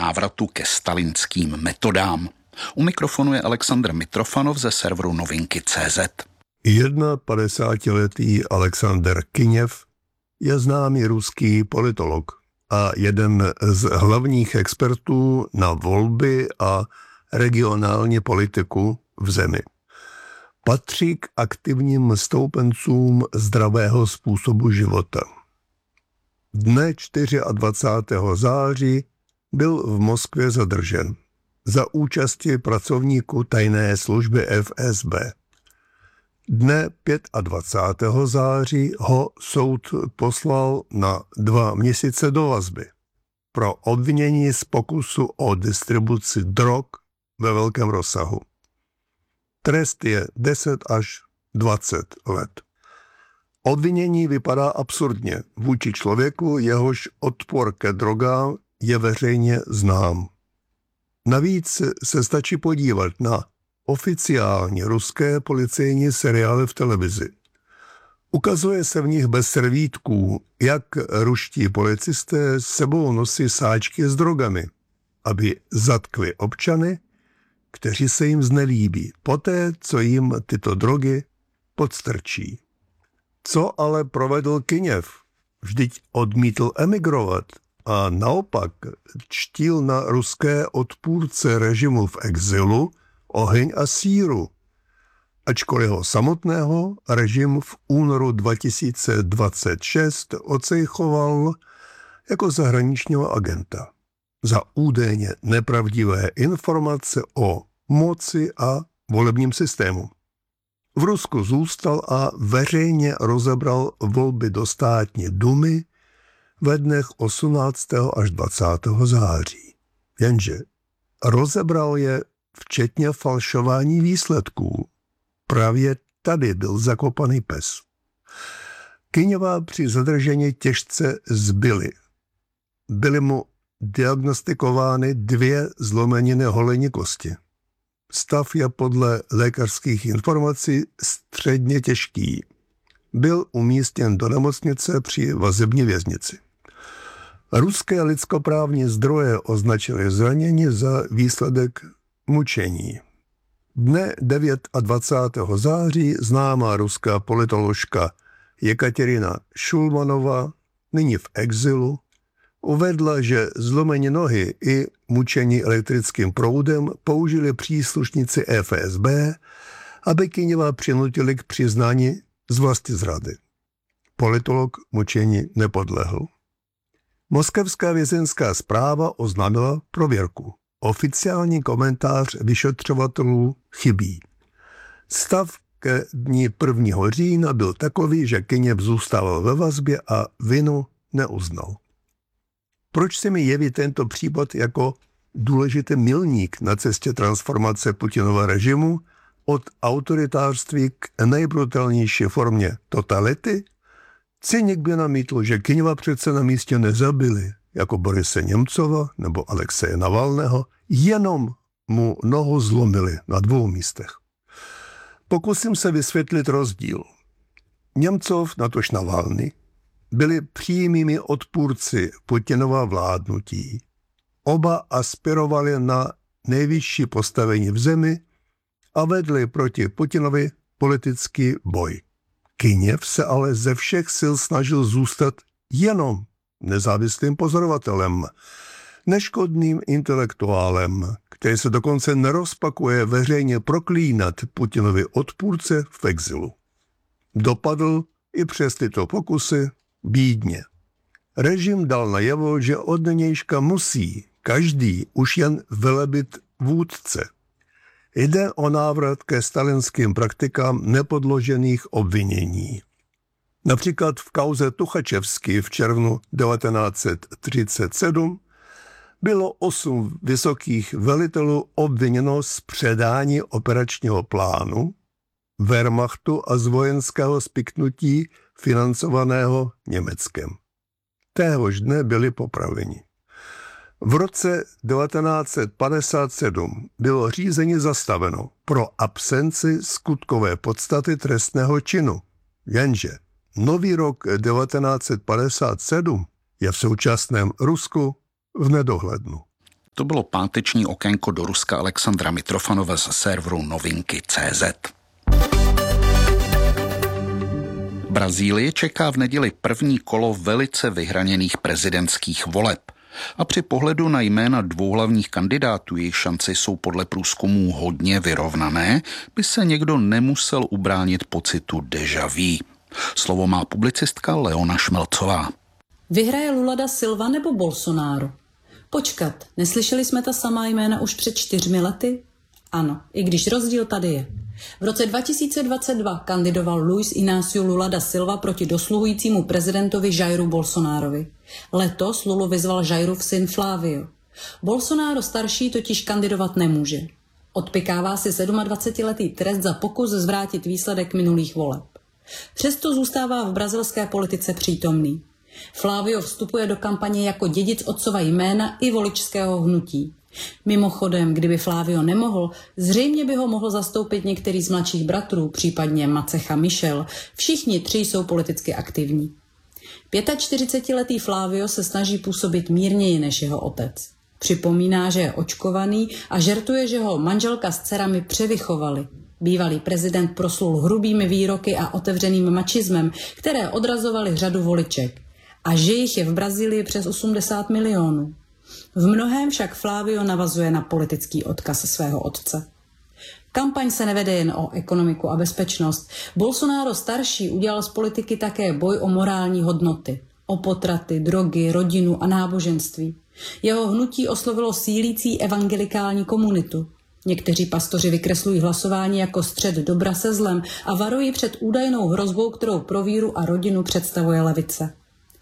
návratu ke stalinským metodám. U mikrofonu je Alexandr Mitrofanov ze serveru Novinky.cz. 51letý Alexander Kyněv je známý ruský politolog a jeden z hlavních expertů na volby a regionální politiku v zemi. Patří k aktivním stoupencům zdravého způsobu života. Dne 24. září byl v Moskvě zadržen za účasti pracovníků tajné služby FSB. Dne 25. září ho soud poslal na 2 měsíce do vazby pro obvinění z pokusu o distribuci drog ve velkém rozsahu. Trest je 10 až 20 let. Obvinění vypadá absurdně vůči člověku, jehož odpor ke drogám je veřejně znám. Navíc se stačí podívat na oficiální ruské policejní seriály v televizi. Ukazuje se v nich bez servítků, jak ruští policisté s sebou nosí sáčky s drogami, aby zatkli občany, kteří se jim znelíbí, poté, co jim tyto drogy podstrčí. Co ale provedl Kyněv? Vždyť odmítl emigrovat a naopak čtil na ruské odpůrce režimu v exilu oheň a síru, ačkoliv ho samotného režim v únoru 2026 ocejchoval jako zahraničního agenta za údajně nepravdivé informace o moci a volebním systému. V Rusku zůstal a veřejně rozebral volby do státní dumy ve dnech 18. až 20. září. Jenže rozebral je včetně falšování výsledků. Právě tady byl zakopaný pes. Kyněva při zadržení těžce zbyly. Byly mu diagnostikovány 2 zlomeniny holenní kosti. Stav je podle lékařských informací středně těžký. Byl umístěn do nemocnice při vazební věznici. Ruské lidskoprávní zdroje označily zranění za výsledek mučení. Dne 29. září známá ruská politoložka Jekaterina Šulmanová, nyní v exilu, uvedla, že zlomení nohy i mučení elektrickým proudem použili příslušníci FSB, aby Kyněva přinutili k přiznání z vlastizrady. Politolog mučení nepodlehl. Moskevská vězeňská správa oznámila prověrku. Oficiální komentář vyšetřovatelů chybí. Stav ke dni 1. října byl takový, že Kyněv zůstával ve vazbě a vinu neuznal. Proč se mi jeví tento případ jako důležitý milník na cestě transformace Putinova režimu od autoritářství k nejbrutálnější formě totality? Cynik by namítl, že Kyněva přece na místě nezabili, jako Borise Němcova nebo Alexeje Navalného, jenom mu nohu zlomili na 2 místech. Pokusím se vysvětlit rozdíl. Němcov, natož Navalny, byli přímými odpůrci Putinova vládnutí. Oba aspirovali na nejvyšší postavení v zemi a vedli proti Putinovi politický boj. Kyněv se ale ze všech sil snažil zůstat jenom nezávislým pozorovatelem, neškodným intelektuálem, který se dokonce nerozpakuje veřejně proklínat Putinovi odpůrce v exilu. Dopadl i přes tyto pokusy bídně. Režim dal najevo, že od nynějška musí každý už jen velebit vůdce. Jde o návrat ke stalinským praktikám nepodložených obvinění. Například v kauze Tuchačevský v červnu 1937 bylo 8 vysokých velitelů obviněno z předání operačního plánu Wehrmachtu a z vojenského spiknutí financovaného Německem. Téhož dne byli popraveni. V roce 1957 bylo řízení zastaveno pro absenci skutkové podstaty trestného činu. Jenže nový rok 1957 je v současném Rusku v nedohlednu. To bylo páteční okénko do Ruska Alexandra Mitrofanova z serveru Novinky.cz. Brazílii čeká v neděli první kolo velice vyhraněných prezidentských voleb. A při pohledu na jména dvou hlavních kandidátů, jejich šance jsou podle průzkumů hodně vyrovnané, by se někdo nemusel ubránit pocitu déjà vu. Slovo má publicistka Leona Šmelcová. Vyhraje Lula da Silva nebo Bolsonaro? Počkat, neslyšeli jsme ta samá jména už před 4 lety? Ano, i když rozdíl tady je. V roce 2022 kandidoval Luiz Inácio Lula da Silva proti dosluhujícímu prezidentovi Jairu Bolsonarovi. Letos Lulu vyzval Jairův syn Flávio. Bolsonaro starší totiž kandidovat nemůže. Odpykává si 27letý trest za pokus zvrátit výsledek minulých voleb. Přesto zůstává v brazilské politice přítomný. Flávio vstupuje do kampaně jako dědic otcova jména i voličského hnutí. Mimochodem, kdyby Flávio nemohl, zřejmě by ho mohl zastoupit některý z mladších bratrů, případně Macecha Michel. Všichni 3 jsou politicky aktivní. 45letý Flávio se snaží působit mírněji než jeho otec. Připomíná, že je očkovaný a žertuje, že ho manželka s dcerami převychovali. Bývalý prezident proslul hrubými výroky a otevřeným mačismem, které odrazovaly řadu voliček. A že jich je v Brazílii přes 80 milionů. V mnohém však Flávio navazuje na politický odkaz svého otce. Kampaň se nevede jen o ekonomiku a bezpečnost. Bolsonaro starší udělal z politiky také boj o morální hodnoty. O potraty, drogy, rodinu a náboženství. Jeho hnutí oslovilo sílící evangelikální komunitu. Někteří pastoři vykreslují hlasování jako střet dobra se zlem a varují před údajnou hrozbou, kterou pro víru a rodinu představuje levice.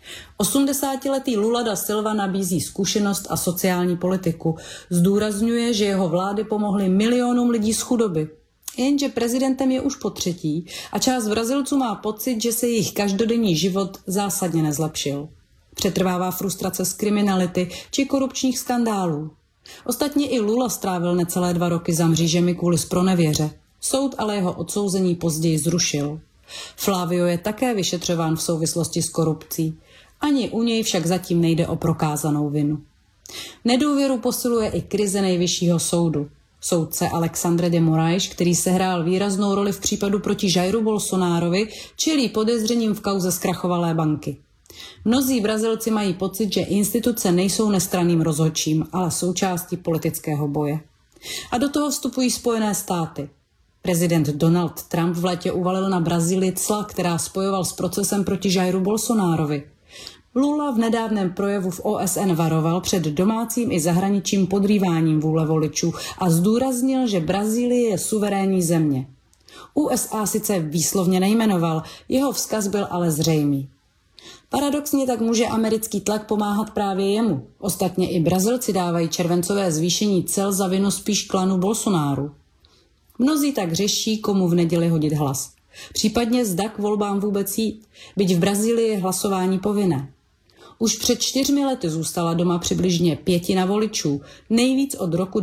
80letý Lula da Silva nabízí zkušenost a sociální politiku. Zdůrazňuje, že jeho vlády pomohly milionům lidí z chudoby. Jenže prezidentem je už po 3. a část Brazilců má pocit, že se jejich každodenní život zásadně nezlepšil. Přetrvává frustrace z kriminality či korupčních skandálů. Ostatně i Lula strávil necelé 2 roky za mřížemi kvůli zpronevěře. Soud ale jeho odsouzení později zrušil. Flávio je také vyšetřován v souvislosti s korupcí. Ani u něj však zatím nejde o prokázanou vinu. Nedůvěru posiluje i krize nejvyššího soudu. Soudce Alexandre de Moraes, který sehrál výraznou roli v případu proti Jairu Bolsonarovi, čelí podezřením v kauze zkrachovalé banky. Mnozí Brazilci mají pocit, že instituce nejsou nestranným rozhodčím, ale součástí politického boje. A do toho vstupují Spojené státy. Prezident Donald Trump v létě uvalil na Brazílii cla, která spojoval s procesem proti Jairu Bolsonarovi. Lula v nedávném projevu v OSN varoval před domácím i zahraničím podrýváním vůle voličů a zdůraznil, že Brazílie je suverénní země. USA sice výslovně nejmenoval, jeho vzkaz byl ale zřejmý. Paradoxně tak může americký tlak pomáhat právě jemu. Ostatně i Brazilci dávají červencové zvýšení cel za vinu spíš klanu Bolsonaru. Mnozí tak řeší, komu v neděli hodit hlas. Případně zda k volbám vůbec jít, byť v Brazílii je hlasování povinné. Už před 4 lety zůstala doma přibližně 1/5 voličů, nejvíc od roku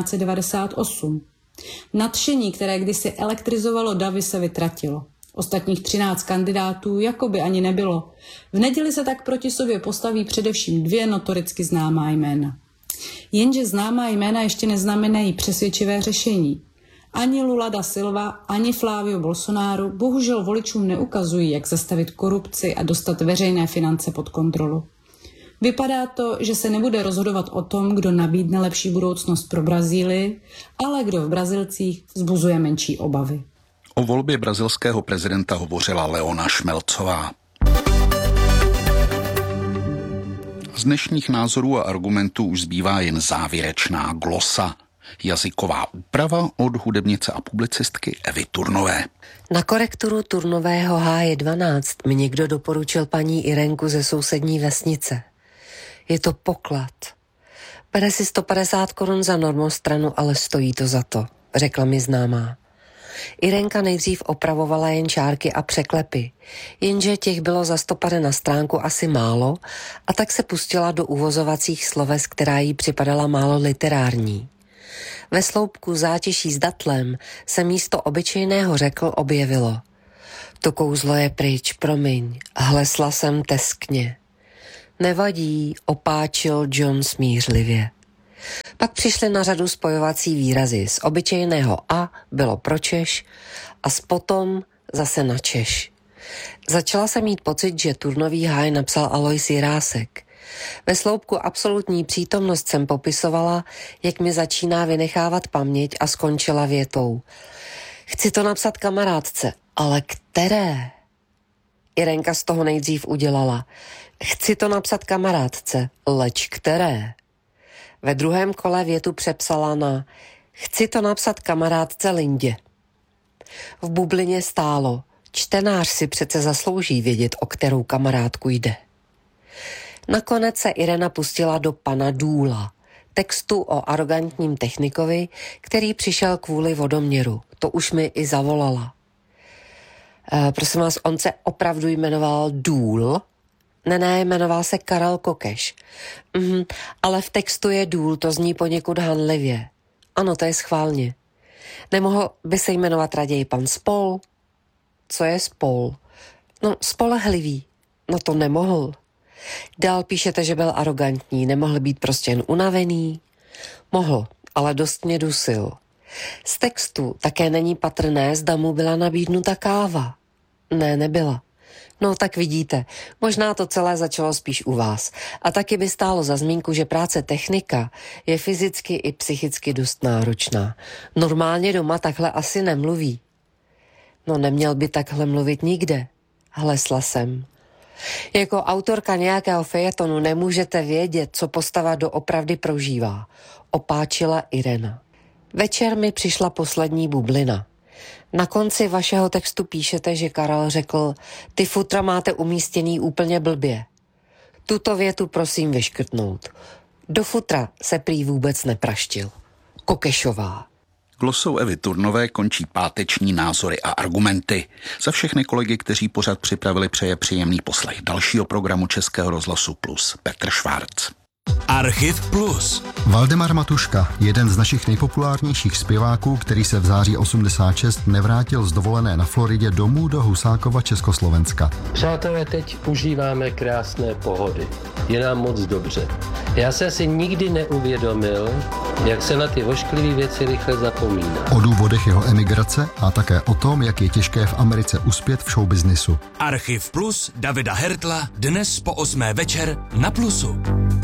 1998. Nadšení, které kdysi elektrizovalo davy, se vytratilo. Ostatních 13 kandidátů jakoby ani nebylo. V neděli se tak proti sobě postaví především 2 notoricky známá jména. Jenže známá jména ještě neznamenají přesvědčivé řešení. Ani Lula da Silva, ani Flávio Bolsonaro bohužel voličům neukazují, jak zastavit korupci a dostat veřejné finance pod kontrolu. Vypadá to, že se nebude rozhodovat o tom, kdo nabídne lepší budoucnost pro Brazílii, ale kdo v Brazilcích vzbuzuje menší obavy. O volbě brazilského prezidenta hovořila Leona Šmelcová. Z dnešních názorů a argumentů už zbývá jen závěrečná glosa. Jazyková úprava od hudebnice a publicistky Evy Turnové. Na korekturu Turnového H12 mi někdo doporučil paní Irenku ze sousední vesnice. Je to poklad. Bere si 150 korun za normostranu, ale stojí to za to, řekla mi známá. Irenka nejdřív opravovala jen čárky a překlepy, jenže těch bylo za 100 na stránku asi málo a tak se pustila do uvozovacích sloves, která jí připadala málo literární. Ve sloupku Zátěší s datlem se místo obyčejného řekl objevilo. To kouzlo je pryč, promiň, hlesla jsem teskně. Nevadí, opáčil John smířlivě. Pak přišly na řadu spojovací výrazy. Z obyčejného a bylo pro Češ a z potom zase na Češ. Začala jsem mít pocit, že Turnový háj napsal Alois Jirásek. Ve sloupku absolutní přítomnost jsem popisovala, jak mi začíná vynechávat paměť a skončila větou. Chci to napsat kamarádce, ale které? Irenka z toho nejdřív udělala. Chci to napsat kamarádce, leč které? Ve druhém kole větu přepsala na chci to napsat kamarádce Lindě. V bublině stálo, čtenář si přece zaslouží vědět, o kterou kamarádku jde. Nakonec se Irena pustila do pana Důla, textu o arrogantním technikovi, který přišel kvůli vodoměru. To už mi i zavolala. Prosím vás, on se opravdu jmenoval Důl? Ne, jmenoval se Karel Kokeš. Ale v textu je Důl, to zní poněkud hanlivě. Ano, to je schválně. Nemohl by se jmenovat raději pan Spol? Co je Spol? No, spolehlivý. No to nemohl. Dál píšete, že byl arrogantní, nemohl být prostě jen unavený? Mohl, ale dost mě dusil. Z textu také není patrné, zda mu byla nabídnuta káva. Ne, nebyla. No tak vidíte, možná to celé začalo spíš u vás. A taky by stálo za zmínku, že práce technika je fyzicky i psychicky dost náročná. Normálně doma takhle asi nemluví. No neměl by takhle mluvit nikde. Hlesla jsem. Jako autorka nějakého fejetonu nemůžete vědět, co postava doopravdy prožívá. Opáčila Irena. Večer mi přišla poslední bublina. Na konci vašeho textu píšete, že Karel řekl, ty futra máte umístěný úplně blbě. Tuto větu prosím vyškrtnout. Do futra se prý vůbec nepraštil. Kokešová. Glosou Evy Turnové končí páteční názory a argumenty. Za všechny kolegy, kteří pořad připravili, přeje příjemný poslech dalšího programu Českého rozhlasu Plus Petr Švárc. Archiv Plus. Valdemar Matuška, jeden z našich nejpopulárnějších zpěváků, který se v září 86 nevrátil z dovolené na Floridě domů do Husákova, Československa. Přátelé, teď užíváme krásné pohody. Je nám moc dobře. Já jsem si nikdy neuvědomil, jak se na ty ošklivé věci rychle zapomíná. O důvodech jeho emigrace a také o tom, jak je těžké v Americe uspět v showbiznisu. Archiv Plus Davida Hertla dnes po 8. večer na Plusu.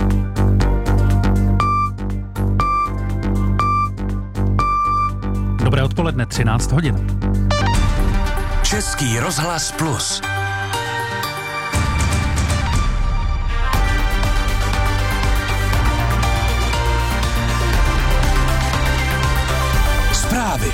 Dobré odpoledne, 13 hodin. Český rozhlas Plus. Zprávy.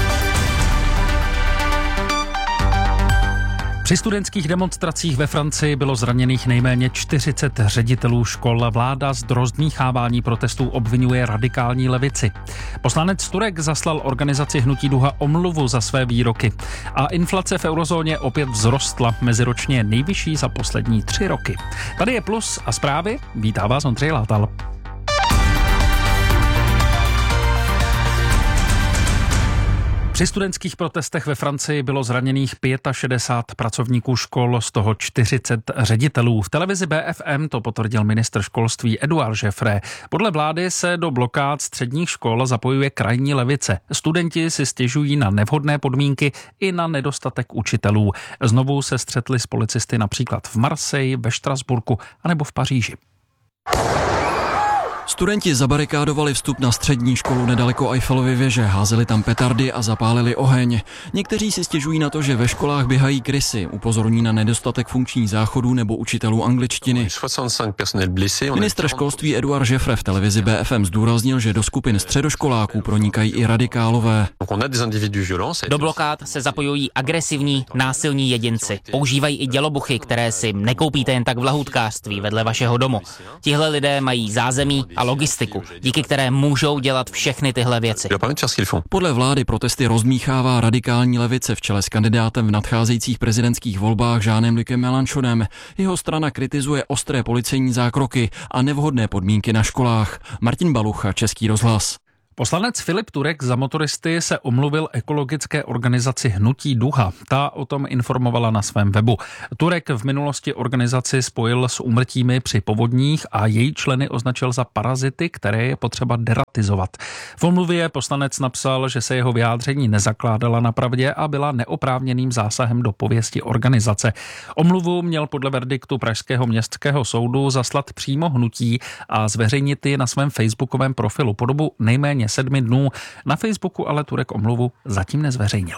Při studentských demonstracích ve Francii bylo zraněných nejméně 40 ředitelů škol. Vláda z rozdmíchávání protestů obvinuje radikální levici. Poslanec Turek zaslal organizaci Hnutí Duha omluvu za své výroky. A inflace v eurozóně opět vzrostla, meziročně nejvyšší za poslední 3 roky. Tady je Plus a zprávy. Vítá vás Ondřej Látal. Při studentských protestech ve Francii bylo zraněných 65 pracovníků škol, z toho 40 ředitelů. V televizi BFM to potvrdil ministr školství Édouard Jeffrey. Podle vlády se do blokád středních škol zapojuje krajní levice. Studenti si stěžují na nevhodné podmínky i na nedostatek učitelů. Znovu se střetli s policisty například v Marseille, ve Štrasburku anebo v Paříži. Studenti zabarikádovali vstup na střední školu nedaleko Eiffelovy věže, házeli tam petardy a zapálili oheň. Někteří si stěžují na to, že ve školách běhají krysy, upozorní na nedostatek funkčních záchodů nebo učitelů angličtiny. Ministr školství Édouard Jeffrey v televizi BFM zdůraznil, že do skupin středoškoláků pronikají i radikálové. Do blokád se zapojují agresivní, násilní jedinci. Používají i dělobuchy, které si nekoupíte jen tak v lahůdkářství vedle vašeho domu. Tihle lidé mají zázemí a logistiku, díky které můžou dělat všechny tyhle věci. Podle vlády protesty rozdmíchává radikální levice v čele s kandidátem v nadcházejících prezidentských volbách Jeanem-Lucem Mélenchonem. Jeho strana kritizuje ostré policejní zákroky a nevhodné podmínky na školách. Martin Balucha, Český rozhlas. Poslanec Filip Turek za motoristy se omluvil ekologické organizaci Hnutí Duha. Ta o tom informovala na svém webu. Turek v minulosti organizaci spojil s úmrtími při povodních a její členy označil za parazity, které je potřeba deratizovat. V omluvě poslanec napsal, že se jeho vyjádření nezakládala na pravdě a byla neoprávněným zásahem do pověsti organizace. Omluvu měl podle verdiktu Pražského městského soudu zaslat přímo hnutí a zveřejnit ji na svém facebookovém profilu po dobu nejméně 7 dnů. Na Facebooku ale Turek omluvu zatím nezveřejnil.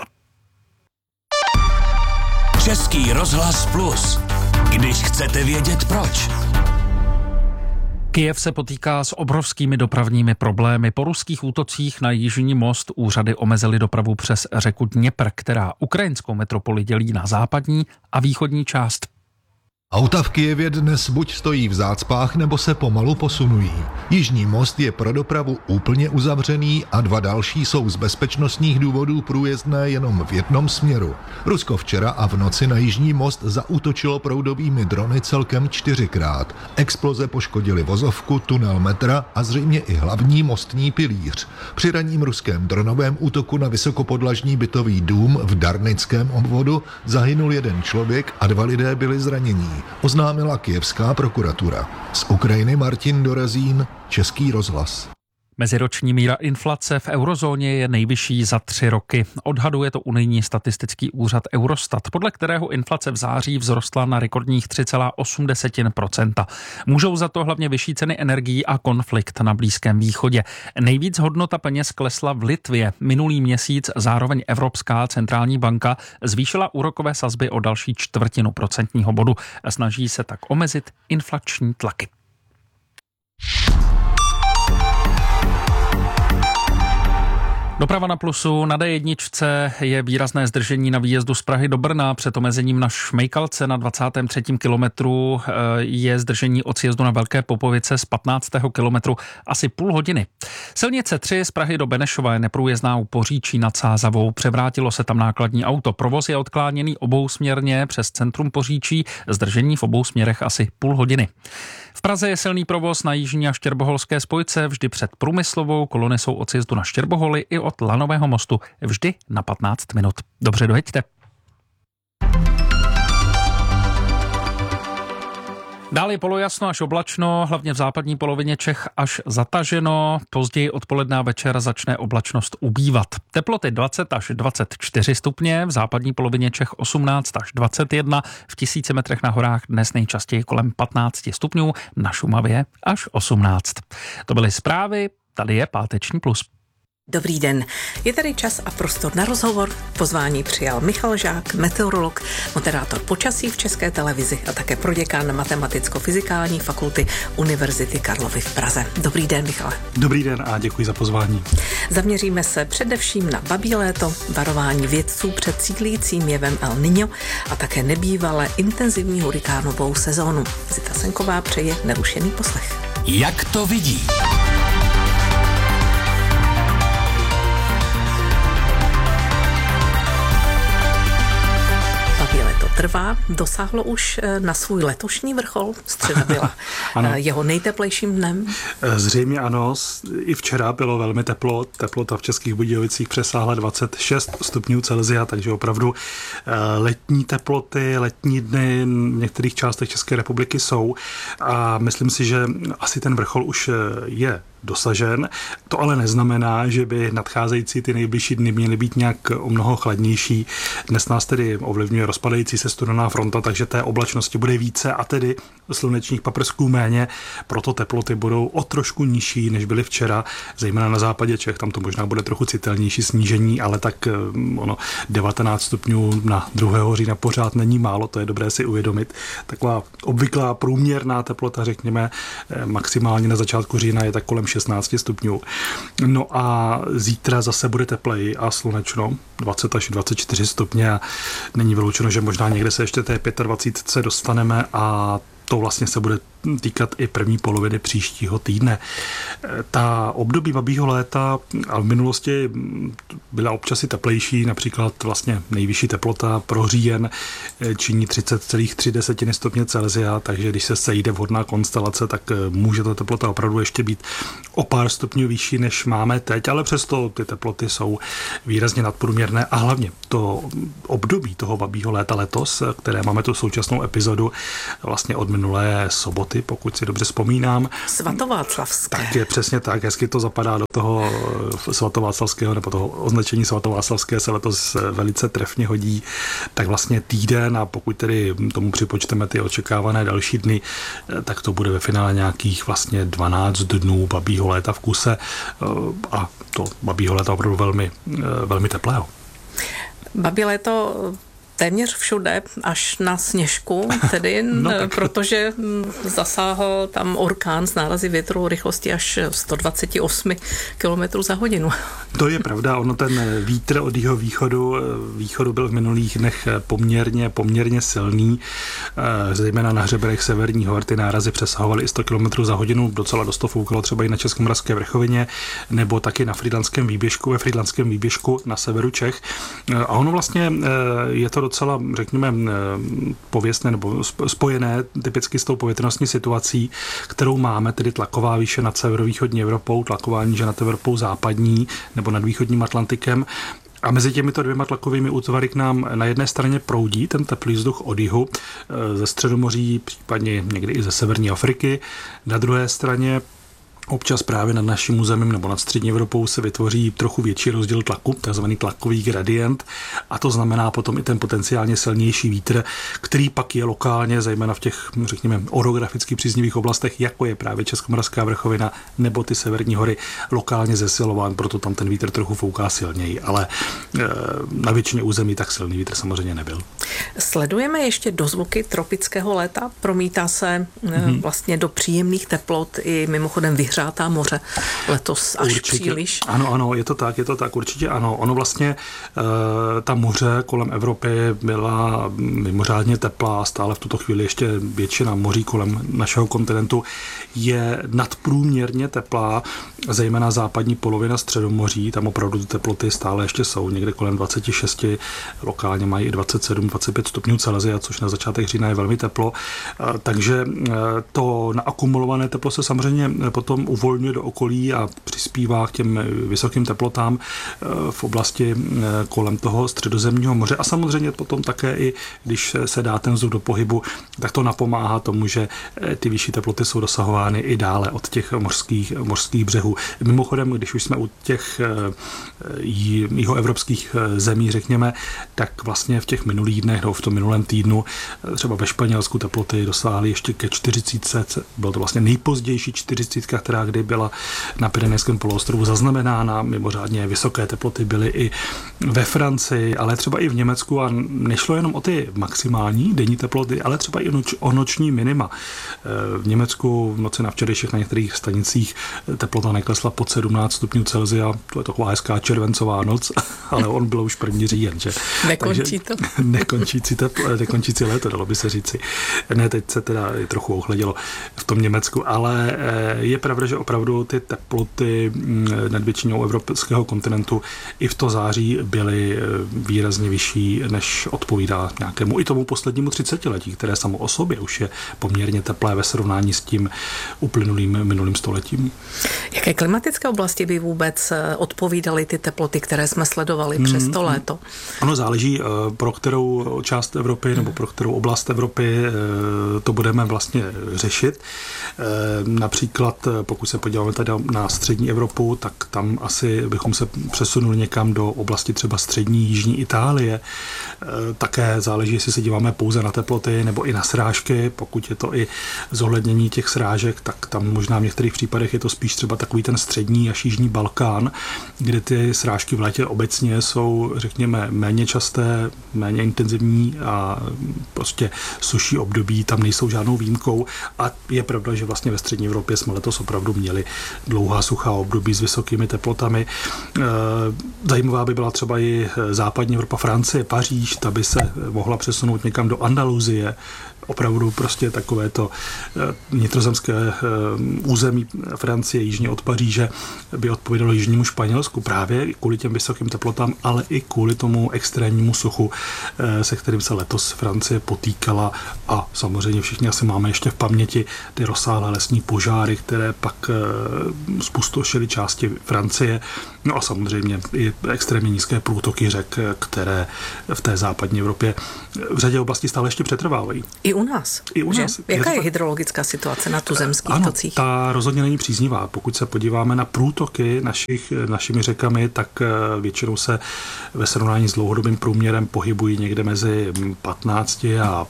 Český rozhlas Plus. Když chcete vědět proč. Kyjev se potýká s obrovskými dopravními problémy. Po ruských útocích na jižní most úřady omezily dopravu přes řeku Dněpr, která ukrajinskou metropoli dělí na západní a východní část. Auta v Kyjevě dnes buď stojí v zácpách, nebo se pomalu posunují. Jižní most je pro dopravu úplně uzavřený a 2 další jsou z bezpečnostních důvodů průjezdné jenom v jednom směru. Rusko včera a v noci na jižní most zaútočilo proudovými drony celkem 4krát. Exploze poškodily vozovku, tunel metra a zřejmě i hlavní mostní pilíř. Při ranním ruském dronovém útoku na vysokopodlažní bytový dům v Darnickém obvodu zahynul 1 člověk a 2 lidé byli zranění, oznámila kyjevská prokuratura. Z Ukrajiny Martin Dorazín, Český rozhlas. Meziroční míra inflace v eurozóně je nejvyšší za 3 roky. Odhaduje to unijní statistický úřad Eurostat, podle kterého inflace v září vzrostla na rekordních 3,8%. Můžou za to hlavně vyšší ceny energií a konflikt na Blízkém východě. Nejvíc hodnota peněz klesla v Litvě. Minulý měsíc zároveň Evropská centrální banka zvýšila úrokové sazby o další 1/4 procentního bodu. Snaží se tak omezit inflační tlaky. Doprava na Plusu. Na D1 je výrazné zdržení na výjezdu z Prahy do Brna. Před omezením na Šmejkalce na 23. kilometru je zdržení od sjezdu na Velké Popovice z 15. kilometru asi půl hodiny. Silnice 3 z Prahy do Benešova je neprůjezdná u Poříčí nad Sázavou. Převrátilo se tam nákladní auto. Provoz je odkláněný obousměrně přes centrum Poříčí. Zdržení v obou směrech asi půl hodiny. V Praze je silný provoz na jižní a štěrboholské spojce vždy před Průmyslovou. Kolony jsou od sjezdu na Štěrboholy i od Lanového mostu vždy na 15 minut. Dobře, dojeďte. Dále je polojasno až oblačno, hlavně v západní polovině Čech až zataženo. Později odpoledne a večer začne oblačnost ubývat. Teploty 20 až 24 stupně, v západní polovině Čech 18 až 21, v 1000 metrech na horách dnes nejčastěji kolem 15 stupňů, na Šumavě až 18. To byly zprávy, tady je Páteční plus. Dobrý den, je tady čas a prostor na rozhovor. Pozvání přijal Michal Žák, meteorolog, moderátor počasí v České televizi a také proděkán Matematicko-fyzikální fakulty Univerzity Karlovy v Praze. Dobrý den, Michale. Dobrý den a děkuji za pozvání. Zaměříme se především na babí léto, varování vědců před sílícím jevem El Niño a také nebývalé intenzivní hurikánovou sezónu. Zita Senková přeje nerušený poslech. Jak to vidí? Trvá, dosáhlo už na svůj letošní vrchol, středa byla jeho nejteplejším dnem? Zřejmě ano, i včera bylo velmi teplo, teplota v Českých Budějovicích přesáhla 26 stupňů Celsia, takže opravdu letní teploty, letní dny v některých částech České republiky jsou a myslím si, že asi ten vrchol už je dosažen. To ale neznamená, že by nadcházející ty nejbližší dny měly být nějak o mnoho chladnější. Dnes nás tedy ovlivňuje rozpadající se studená fronta, takže té oblačnosti bude více a tedy slunečních paprsků méně, proto teploty budou o trošku nižší, než byly včera, zejména na západě Čech, tam to možná bude trochu citelnější snížení, ale tak 19 stupňů na 2. října pořád není málo, to je dobré si uvědomit. Taková obvyklá průměrná teplota, řekněme, maximálně na začátku října je tak kolem 16 stupňů. No a zítra zase bude tepleji a slunečno, 20 až 24 stupně a není vyloučeno, že možná někde se ještě té 25 dostaneme a to vlastně se bude týkat i první poloviny příštího týdne. Ta období babího léta a v minulosti byla občas i teplejší, například vlastně nejvyšší teplota pro říjen činí 30,3 stupně Celsia, takže když se sejde vhodná konstelace, tak může ta teplota opravdu ještě být o pár stupňů vyšší, než máme teď, ale přesto ty teploty jsou výrazně nadprůměrné a hlavně to období toho babího léta letos, které máme tu současnou epizodu vlastně od minulé soboty, pokud si dobře vzpomínám. Svatováclavské. Tak je přesně tak, hezky to zapadá do toho svatováclavského, nebo toho označení svatováclavské se letos velice trefně hodí, tak vlastně týden, a pokud tedy tomu připočteme ty očekávané další dny, tak to bude ve finále nějakých vlastně 12 dnů babího léta v kuse a to babího léta opravdu velmi, velmi teplého. Babí léto téměř všude, až na Sněžku, tedy, protože zasáhl tam orkán s nárazy větru rychlosti až 128 km za hodinu. To je pravda, ono ten vítr od jeho východu byl v minulých dnech poměrně silný, zejména na hřebenech severních hor ty nárazy přesahovaly i 100 km za hodinu, docela dost to foukalo třeba i na Českomoravské vrchovině, nebo taky na Frýdlantském výběžku, ve Frýdlantském výběžku na severu Čech. A ono vlastně je to docela, řekněme, pověstné nebo spojené typicky s tou povětrnostní situací, kterou máme, tedy tlaková výše nad severovýchodní Evropou, tlaková níže nad Evropou západní nebo nad východním Atlantikem. A mezi těmito dvěma tlakovými útvary k nám na jedné straně proudí ten teplý vzduch od jihu ze Středomoří, případně někdy i ze severní Afriky. Na druhé straně občas právě nad naším územím nebo nad střední Evropou se vytvoří trochu větší rozdíl tlaku, takzvaný tlakový gradient, a to znamená potom i ten potenciálně silnější vítr, který pak je lokálně, zejména v těch, řekněme, orograficky příznivých oblastech, jako je právě Českomoravská vrchovina nebo ty severní hory, lokálně zesilován, proto tam ten vítr trochu fouká silněji, ale na většině území tak silný vítr samozřejmě nebyl. Sledujeme ještě dozvuky tropického léta, promítá se vlastně do příjemných teplot i mimochodem vyhřátá moře letos až určitě, příliš. Ano, je to tak, určitě ano. Ono vlastně ta moře kolem Evropy byla mimořádně teplá, stále v tuto chvíli ještě většina moří kolem našeho kontinentu je nadprůměrně teplá, zejména západní polovina Středomoří, tam opravdu ty teploty stále ještě jsou někde kolem 26, lokálně mají i 27-25 stupňů Celsia, což na začátek října je velmi teplo, takže to naakumulované teplo se samozřejmě potom uvolňuje do okolí a přispívá k těm vysokým teplotám v oblasti kolem toho Středozemního moře. A samozřejmě potom také i, když se dá ten vzduch do pohybu, tak to napomáhá tomu, že ty vyšší teploty jsou dosahovány i dále od těch mořských břehů. Mimochodem, když už jsme u těch jihoevropských zemí, řekněme, tak vlastně v těch minulých dnech, v tom minulém týdnu, třeba ve Španělsku teploty dosáhly ještě ke 40. Bylo to vlastně nejpozdější 40, která kdy byla na Pyrenejském poloostrovu zaznamenána. Mimořádně vysoké teploty byly i ve Francii, ale třeba i v Německu, a nešlo jenom o ty maximální denní teploty, ale třeba i o noční minima. V Německu v noci na včerejších na některých stanicích teplota neklesla pod 17 stupňů Celsia. To je taková hezká červencová noc, ale on byl už první říjen, že? Nekončí to. Nekončící léto, dalo by se říci. Ne, teď se teda trochu ochladilo v tom Německu, ale je pravda, že opravdu ty teploty nad většinou evropského kontinentu i v to září byly výrazně vyšší, než odpovídá nějakému i tomu poslednímu 30letí, které samo o sobě už je poměrně teplé ve srovnání s tím uplynulým minulým stoletím. Jaké klimatické oblasti by vůbec odpovídaly ty teploty, které jsme sledovali přes to léto? Ono záleží, pro kterou část Evropy nebo pro kterou oblast Evropy to budeme vlastně řešit. Například, pokud se podíváme tady na střední Evropu, tak tam asi bychom se přesunuli někam do oblasti třeba střední, jižní Itálie. Také záleží, jestli se díváme pouze na teploty nebo i na srážky. Pokud je to i zohlednění těch srážek, tak tam možná v některých případech je to spíš třeba takový ten střední až jižní Balkán, kde ty srážky v létě obecně jsou, řekněme, méně časté, méně intenzivní a prostě suší období tam nejsou žádnou výjimkou. A je pravda, že vlastně ve střední Evropě jsme letos opravdu měli dlouhá suchá období s vysokými teplotami. Zajímavá by byla třeba i západní Evropa, Francie, Paříž, ta by se mohla přesunout někam do Andaluzie. Opravdu prostě takovéto vnitrozemské území Francie jižně od Paříže by odpovídalo jižnímu Španělsku právě kvůli těm vysokým teplotám, ale i kvůli tomu extrémnímu suchu, se kterým se letos Francie potýkala, a samozřejmě všichni asi máme ještě v paměti ty rozsáhlé lesní požáry, které pak zpustošily části Francie. No a samozřejmě i extrémně nízké průtoky řek, které v té západní Evropě v řadě oblastí stále ještě přetrvávají. I u nás. Jaká je hydrologická situace na tuzemských tocích? Ta rozhodně není příznivá. Pokud se podíváme na průtoky našimi řekami, tak většinou se ve srovnání s dlouhodobým průměrem pohybují někde mezi 15 a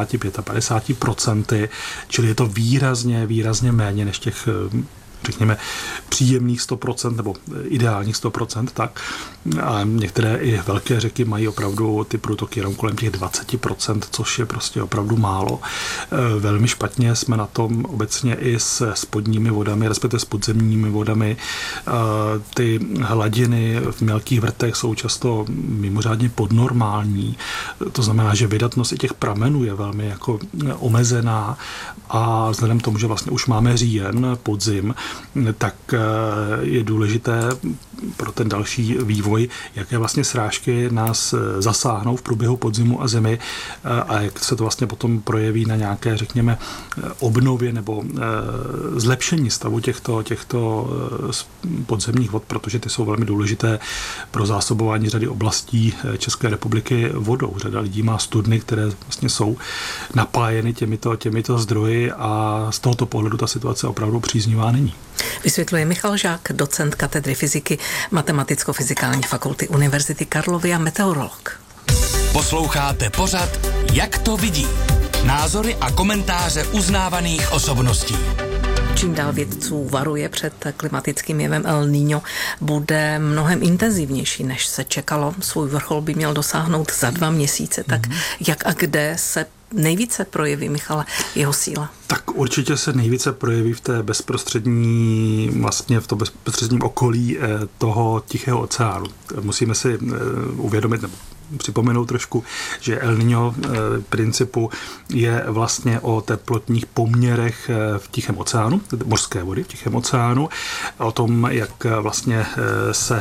55%, čili je to výrazně méně než těch, řekněme, příjemných 100% nebo ideálních 100%, tak. A některé i velké řeky mají opravdu ty průtoky jenom kolem těch 20%, což je prostě opravdu málo. Velmi špatně jsme na tom obecně i s spodními vodami, respektive s podzemními vodami. Ty hladiny v mělkých vrtech jsou často mimořádně podnormální. To znamená, že vydatnost i těch pramenů je velmi jako omezená, a vzhledem k tomu, že vlastně už máme říjen, podzim, tak je důležité pro ten další vývoj, jaké vlastně srážky nás zasáhnou v průběhu podzimu a zimy a jak se to vlastně potom projeví na nějaké, řekněme, obnově nebo zlepšení stavu těchto podzemních vod, protože ty jsou velmi důležité pro zásobování řady oblastí České republiky vodou. Řada lidí má studny, které vlastně jsou napájeny těmito zdroji, a z tohoto pohledu ta situace opravdu příznivá není. Vysvětluje Michal Žák, docent katedry fyziky Matematicko-fyzikální fakulty Univerzity Karlovy a meteorolog. Posloucháte pořad Jak to vidí? Názory a komentáře uznávaných osobností. Čím dál vědců varuje před klimatickým jevem El Niño, bude mnohem intenzivnější, než se čekalo. Svůj vrchol by měl dosáhnout za 2 měsíce. Tak jak a kde se nejvíce projeví, Michale, jeho síla? Tak určitě se nejvíce projeví v té bezprostředním okolí toho Tichého oceánu. Musíme si uvědomit nebo připomenout trošku, že El Niño principu je vlastně o teplotních poměrech v Tichém oceánu, mořské vody v Tichém oceánu, o tom, jak vlastně se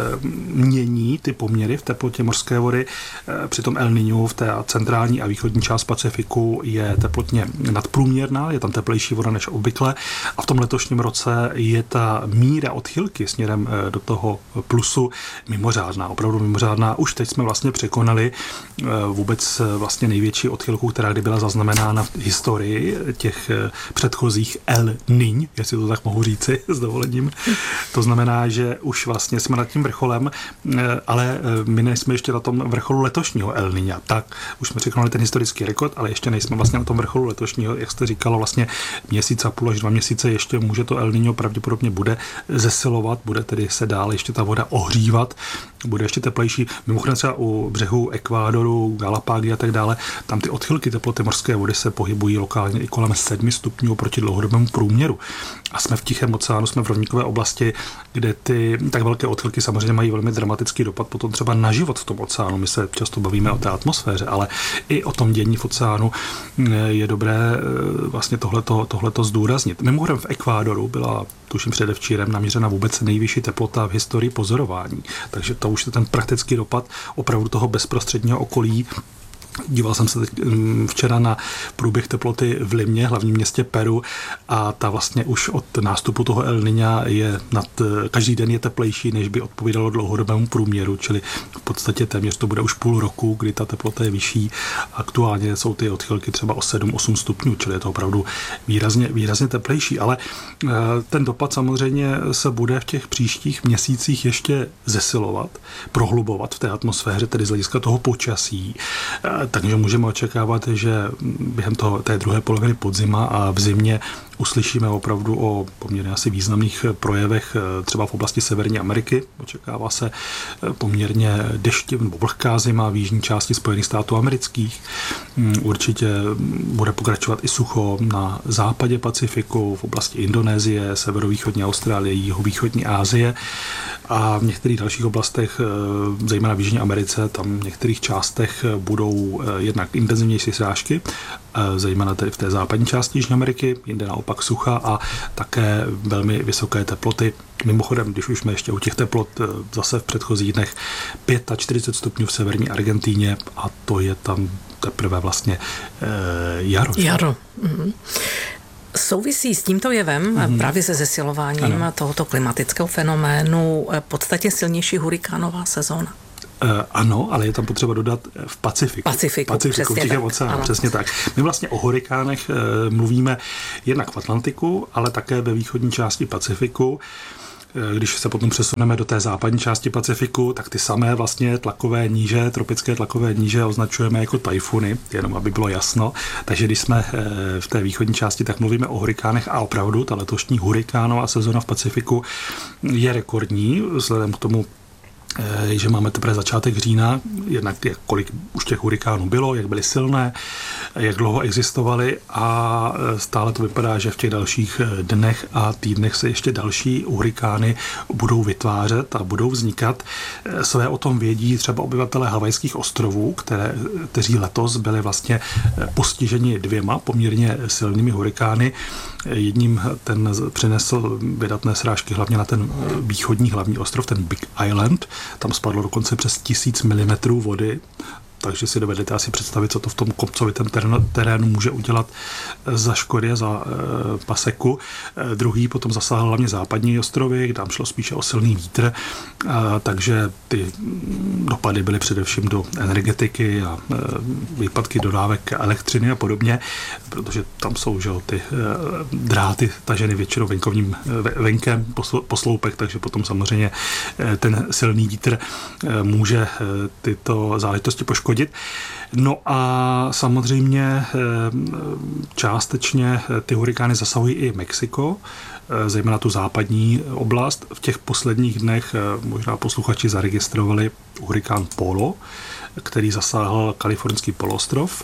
mění ty poměry v teplotě mořské vody. Přitom El Niño v té centrální a východní část Pacifiku je teplotně nadprůměrná, je tam teplejší voda než obvykle, a v tom letošním roce je ta míra odchylky směrem do toho plusu mimořádná, opravdu mimořádná. Už teď jsme vlastně překonali vůbec vlastně největší odchylku, která kdy byla zaznamenána v historii těch předchozích El Niñ, jestli to tak mohu říci s dovolením. To znamená, že už vlastně jsme nad tím vrcholem, ale my nejsme ještě na tom vrcholu letošního El Niña. Tak už jsme překonali ten historický rekord, ale ještě nejsme vlastně na tom vrcholu letošního, jak jste říkalo, vlastně měsíc a půl až 2 měsíce ještě může to El Niño pravděpodobně bude zesilovat, bude tedy se dál ještě ta voda ohřívat, bude ještě teplejší. Mimochodem třeba u břehu Ekvádoru, Galapágy a tak dále, tam ty odchylky teploty mořské vody se pohybují lokálně i kolem 7 stupňů proti dlouhodobému průměru. A jsme v Tichém oceánu, jsme v rovníkové oblasti, kde ty tak velké odchylky samozřejmě mají velmi dramatický dopad potom třeba na život v tom oceánu. My se často bavíme o té atmosféře, ale i o tom dění v oceánu je dobré vlastně tohleto zdůraznit. Mimochodem v Ekvádoru byla, tuším předevčírem, naměřena vůbec nejvyšší teplota v historii pozorování. Takže to už je ten praktický dopad opravdu toho bezprostředního okolí. Díval jsem se včera na průběh teploty v Limě, hlavním městě Peru, a ta vlastně už od nástupu toho El Niña je každý den je teplejší, než by odpovídalo dlouhodobému průměru, čili v podstatě téměř to bude už půl roku, kdy ta teplota je vyšší. Aktuálně jsou ty odchylky třeba o 7-8 stupňů, čili je to opravdu výrazně teplejší, ale ten dopad samozřejmě se bude v těch příštích měsících ještě zesilovat, prohlubovat v té atmosféře, tedy z hlediska toho počasí. Takže můžeme očekávat, že během té druhé poloviny podzima a v zimě uslyšíme opravdu o poměrně asi významných projevech třeba v oblasti Severní Ameriky. Očekává se poměrně nebo vlhká zima v jižní části Spojených států amerických. Určitě bude pokračovat i sucho na západě Pacifiku, v oblasti Indonésie, severovýchodní Austrálie, jihovýchodní Asie a v některých dalších oblastech, zejména v Jižní Americe, tam v některých částech budou jednak intenzivnější srážky, zejména tedy v té západní části Jižní Ameriky, jinde naopak sucha a také velmi vysoké teploty. Mimochodem, když už jsme ještě u těch teplot, zase v předchozích dnech 45 stupňů v severní Argentíně a to je tam teprve vlastně jaro. Jaro. Mhm. Souvisí s tímto jevem právě se zesilováním tohoto klimatického fenoménu v podstatě silnější hurikánová sezóna. Ano, ale je tam potřeba dodat v Pacifiku v Tichém oceánu, přesně tak. My vlastně o hurikánech mluvíme jednak v Atlantiku, ale také ve východní části Pacifiku. Když se potom přesuneme do té západní části Pacifiku, tak ty samé vlastně tlakové níže, tropické tlakové níže označujeme jako tajfuny, jenom aby bylo jasno. Takže když jsme v té východní části, tak mluvíme o hurikánech a opravdu ta letošní hurikánová sezona v Pacifiku je rekordní, vzhledem k tomu, že máme teprve začátek října, jednak kolik už těch hurikánů bylo, jak byly silné, jak dlouho existovaly a stále to vypadá, že v těch dalších dnech a týdnech se ještě další hurikány budou vytvářet a budou vznikat. Své o tom vědí třeba obyvatelé Havajských ostrovů, kteří letos byli vlastně postiženi 2 poměrně silnými hurikány. Jedním ten přinesl vydatné srážky hlavně na ten východní hlavní ostrov, ten Big Island. Tam spadlo dokonce přes 1000 mm vody, takže si dovedete asi představit, co to v tom kopcovitém terénu může udělat za škody a za paseku. Druhý potom zasáhl hlavně západní ostrovy, kde tam šlo spíše o silný vítr, takže ty dopady byly především do energetiky a výpadky dodávek elektřiny a podobně, protože tam jsou ty dráty taženy většinou venkem po sloupech, takže potom samozřejmě ten silný vítr může tyto záležitosti poškodit. No a samozřejmě částečně ty hurikány zasahují i Mexiko, zejména tu západní oblast. V těch posledních dnech možná posluchači zaregistrovali hurikán Polo, který zasáhl kalifornský poloostrov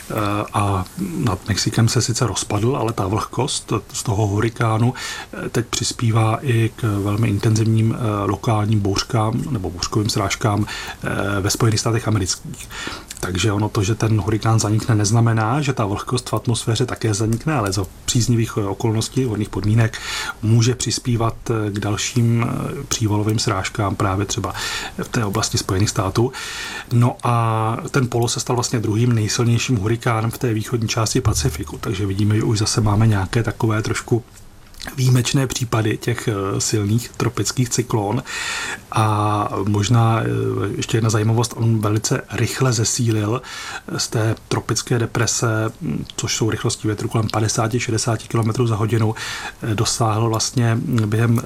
a nad Mexikem se sice rozpadl, ale ta vlhkost z toho hurikánu teď přispívá i k velmi intenzivním lokálním bouřkám nebo bouřkovým srážkám ve Spojených státech amerických. Takže ono to, že ten hurikán zanikne, neznamená, že ta vlhkost v atmosféře také zanikne, ale za příznivých okolností, vhodných podmínek může přispívat k dalším přívalovým srážkám právě třeba v té oblasti Spojených států. No a ten Polo se stal vlastně druhým nejsilnějším hurikánem v té východní části Pacifiku, takže vidíme, že už zase máme nějaké takové trošku výjimečné případy těch silných tropických cyklón a možná ještě jedna zajímavost, on velice rychle zesílil z té tropické deprese, což jsou rychlosti větru kolem 50-60 km za hodinu, dosáhl vlastně během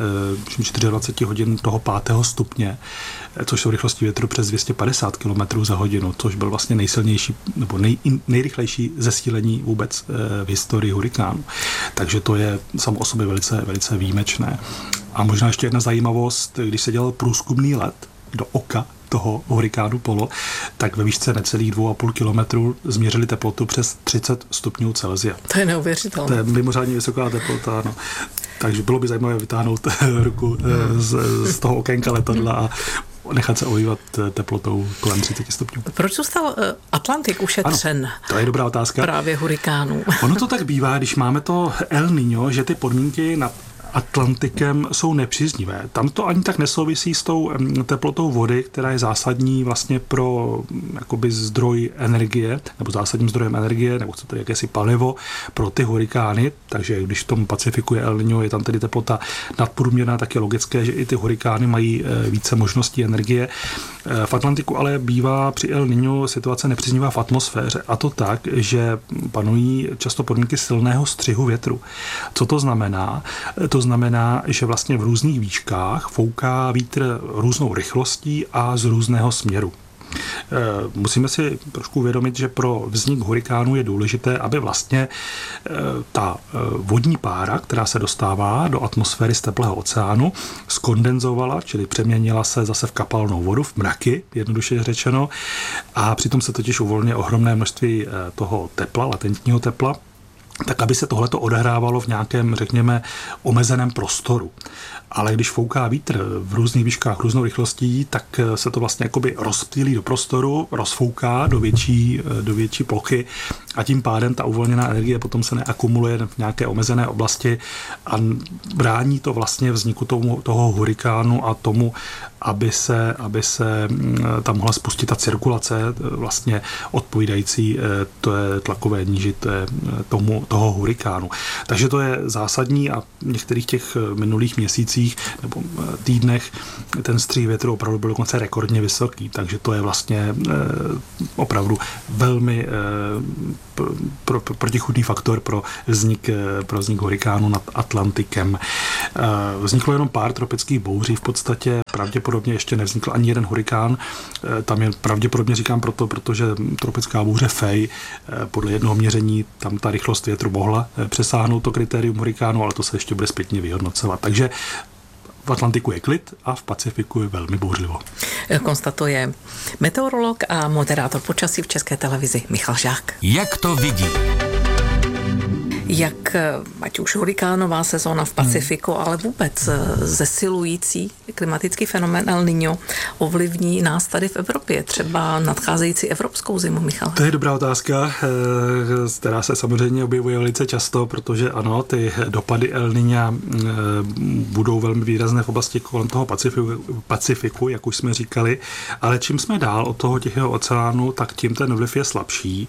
24 hodin toho 5. stupně, což jsou rychlosti větru přes 250 km za hodinu, což byl vlastně nejsilnější nebo nejrychlejší zesílení vůbec v historii hurikánu. Takže to je samo o sobě velice výjimečné. A možná ještě jedna zajímavost, když se dělal průzkumný let do oka toho hurikánu Polo, tak ve výšce necelých 2,5 kilometru změřili teplotu přes 30 stupňů Celsia. To je neuvěřitelné. To je mimořádně vysoká teplota, no. Takže bylo by zajímavé vytáhnout ruku z toho okénka letadla a nechat se ohývat teplotou kolem 30 stupňů. Proč zůstal Atlantik ušetřen? Ano, to je dobrá otázka. Právě hurikánů. Ono to tak bývá, když máme to El Niño, že ty podmínky nad Atlantikem jsou nepříznivé. Tam to ani tak nesouvisí s tou teplotou vody, která je zásadní vlastně pro jakoby zdroj energie, nebo zásadním zdrojem energie, nebo chcete jakési palivo pro ty hurikány. Takže když v tom Pacifiku je El Niño, je tam tedy teplota nadprůměrná, tak je logické, že i ty hurikány mají více možností energie. V Atlantiku ale bývá při El Niño situace nepříznivá v atmosféře. A to tak, že panují často podmínky silného střihu větru. Co to znamená? To znamená, že vlastně v různých výškách fouká vítr různou rychlostí a z různého směru. Musíme si trošku uvědomit, že pro vznik hurikánu je důležité, aby vlastně ta vodní pára, která se dostává do atmosféry z teplého oceánu, skondenzovala, čili přeměnila se zase v kapalnou vodu, v mraky, jednoduše řečeno, a přitom se totiž uvolňuje ohromné množství toho tepla, latentního tepla, tak aby se tohleto odehrávalo v nějakém, řekněme, omezeném prostoru. Ale když fouká vítr v různých výškách různou rychlostí, tak se to vlastně jakoby rozptýlí do prostoru, rozfouká do větší plochy a tím pádem ta uvolněná energie potom se neakumuluje v nějaké omezené oblasti a brání to vlastně vzniku toho hurikánu a tomu, aby se tam mohla spustit ta cirkulace vlastně odpovídající tlakové níži toho hurikánu. Takže to je zásadní a v některých těch minulých měsících nebo týdnech ten střih větru opravdu byl dokonce rekordně vysoký, takže to je vlastně opravdu velmi protichůdný faktor pro vznik hurikánu nad Atlantikem. Vzniklo jenom pár tropických bouří, v podstatě pravděpodobně ještě nevznikl ani jeden hurikán. Tam je pravděpodobně říkám protože tropická bouře Fay podle jednoho měření tam ta rychlost větru mohla přesáhnout to kritérium hurikánu, ale to se ještě bude zpětně vyhodnocovat. Takže v Atlantiku je klid a v Pacifiku je velmi bouřlivo. Konstatuje meteorolog a moderátor počasí v České televizi Michal Žák. Jak to vidí? Jak ať už hurikánová sezóna v Pacifiku, ale vůbec zesilující klimatický fenomén El Niño ovlivní nás tady v Evropě, třeba nadcházející evropskou zimu, Michal? To je dobrá otázka, která se samozřejmě objevuje velice často, protože ano, ty dopady El Niña budou velmi výrazné v oblasti kolem toho Pacifiku, jak už jsme říkali, ale čím jsme dál od toho Tichého oceánu, tak tím ten vliv je slabší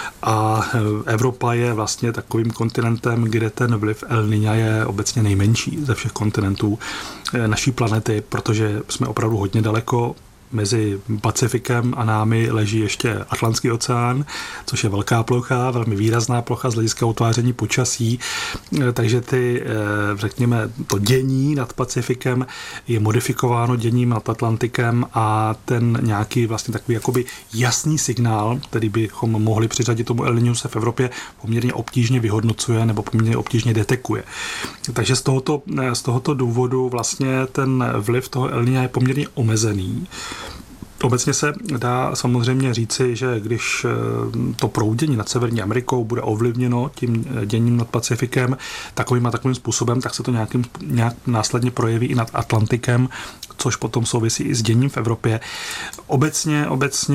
a Evropa je vlastně takovým kontinentem, kde ten vliv El Niña je obecně nejmenší ze všech kontinentů naší planety, protože jsme opravdu hodně daleko. Mezi Pacifikem a námi leží ještě Atlantský oceán, což je velká plocha, velmi výrazná plocha z hlediska utváření počasí, takže řekněme, to dění nad Pacifikem je modifikováno děním nad Atlantikem a ten nějaký vlastně takový jakoby jasný signál, který bychom mohli přiřadit tomu El Niñu, se v Evropě poměrně obtížně vyhodnocuje nebo poměrně obtížně detekuje. Takže z tohoto důvodu vlastně ten vliv toho El Niña je poměrně omezený. Obecně se dá samozřejmě říci, že když to proudění nad Severní Amerikou bude ovlivněno tím děním nad Pacifikem takovým a takovým způsobem, tak se to nějak následně projeví i nad Atlantikem, což potom souvisí i s děním v Evropě. Obecně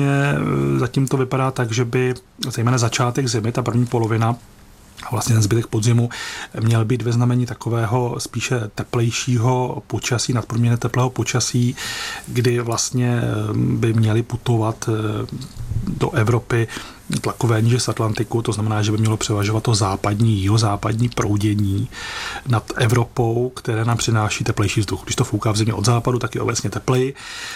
zatím to vypadá tak, že by zejména začátek zimy, ta první polovina, a vlastně ten zbytek podzimu měl být ve znamení takového spíše teplejšího počasí, nadprůměrně teplého počasí, kdy vlastně by měli putovat do Evropy tlakové níže z Atlantiku, to znamená, že by mělo převažovat to jihozápadní proudění nad Evropou, které nám přináší teplejší vzduch. Když to fouká v zimě od západu, tak je obecně tepleji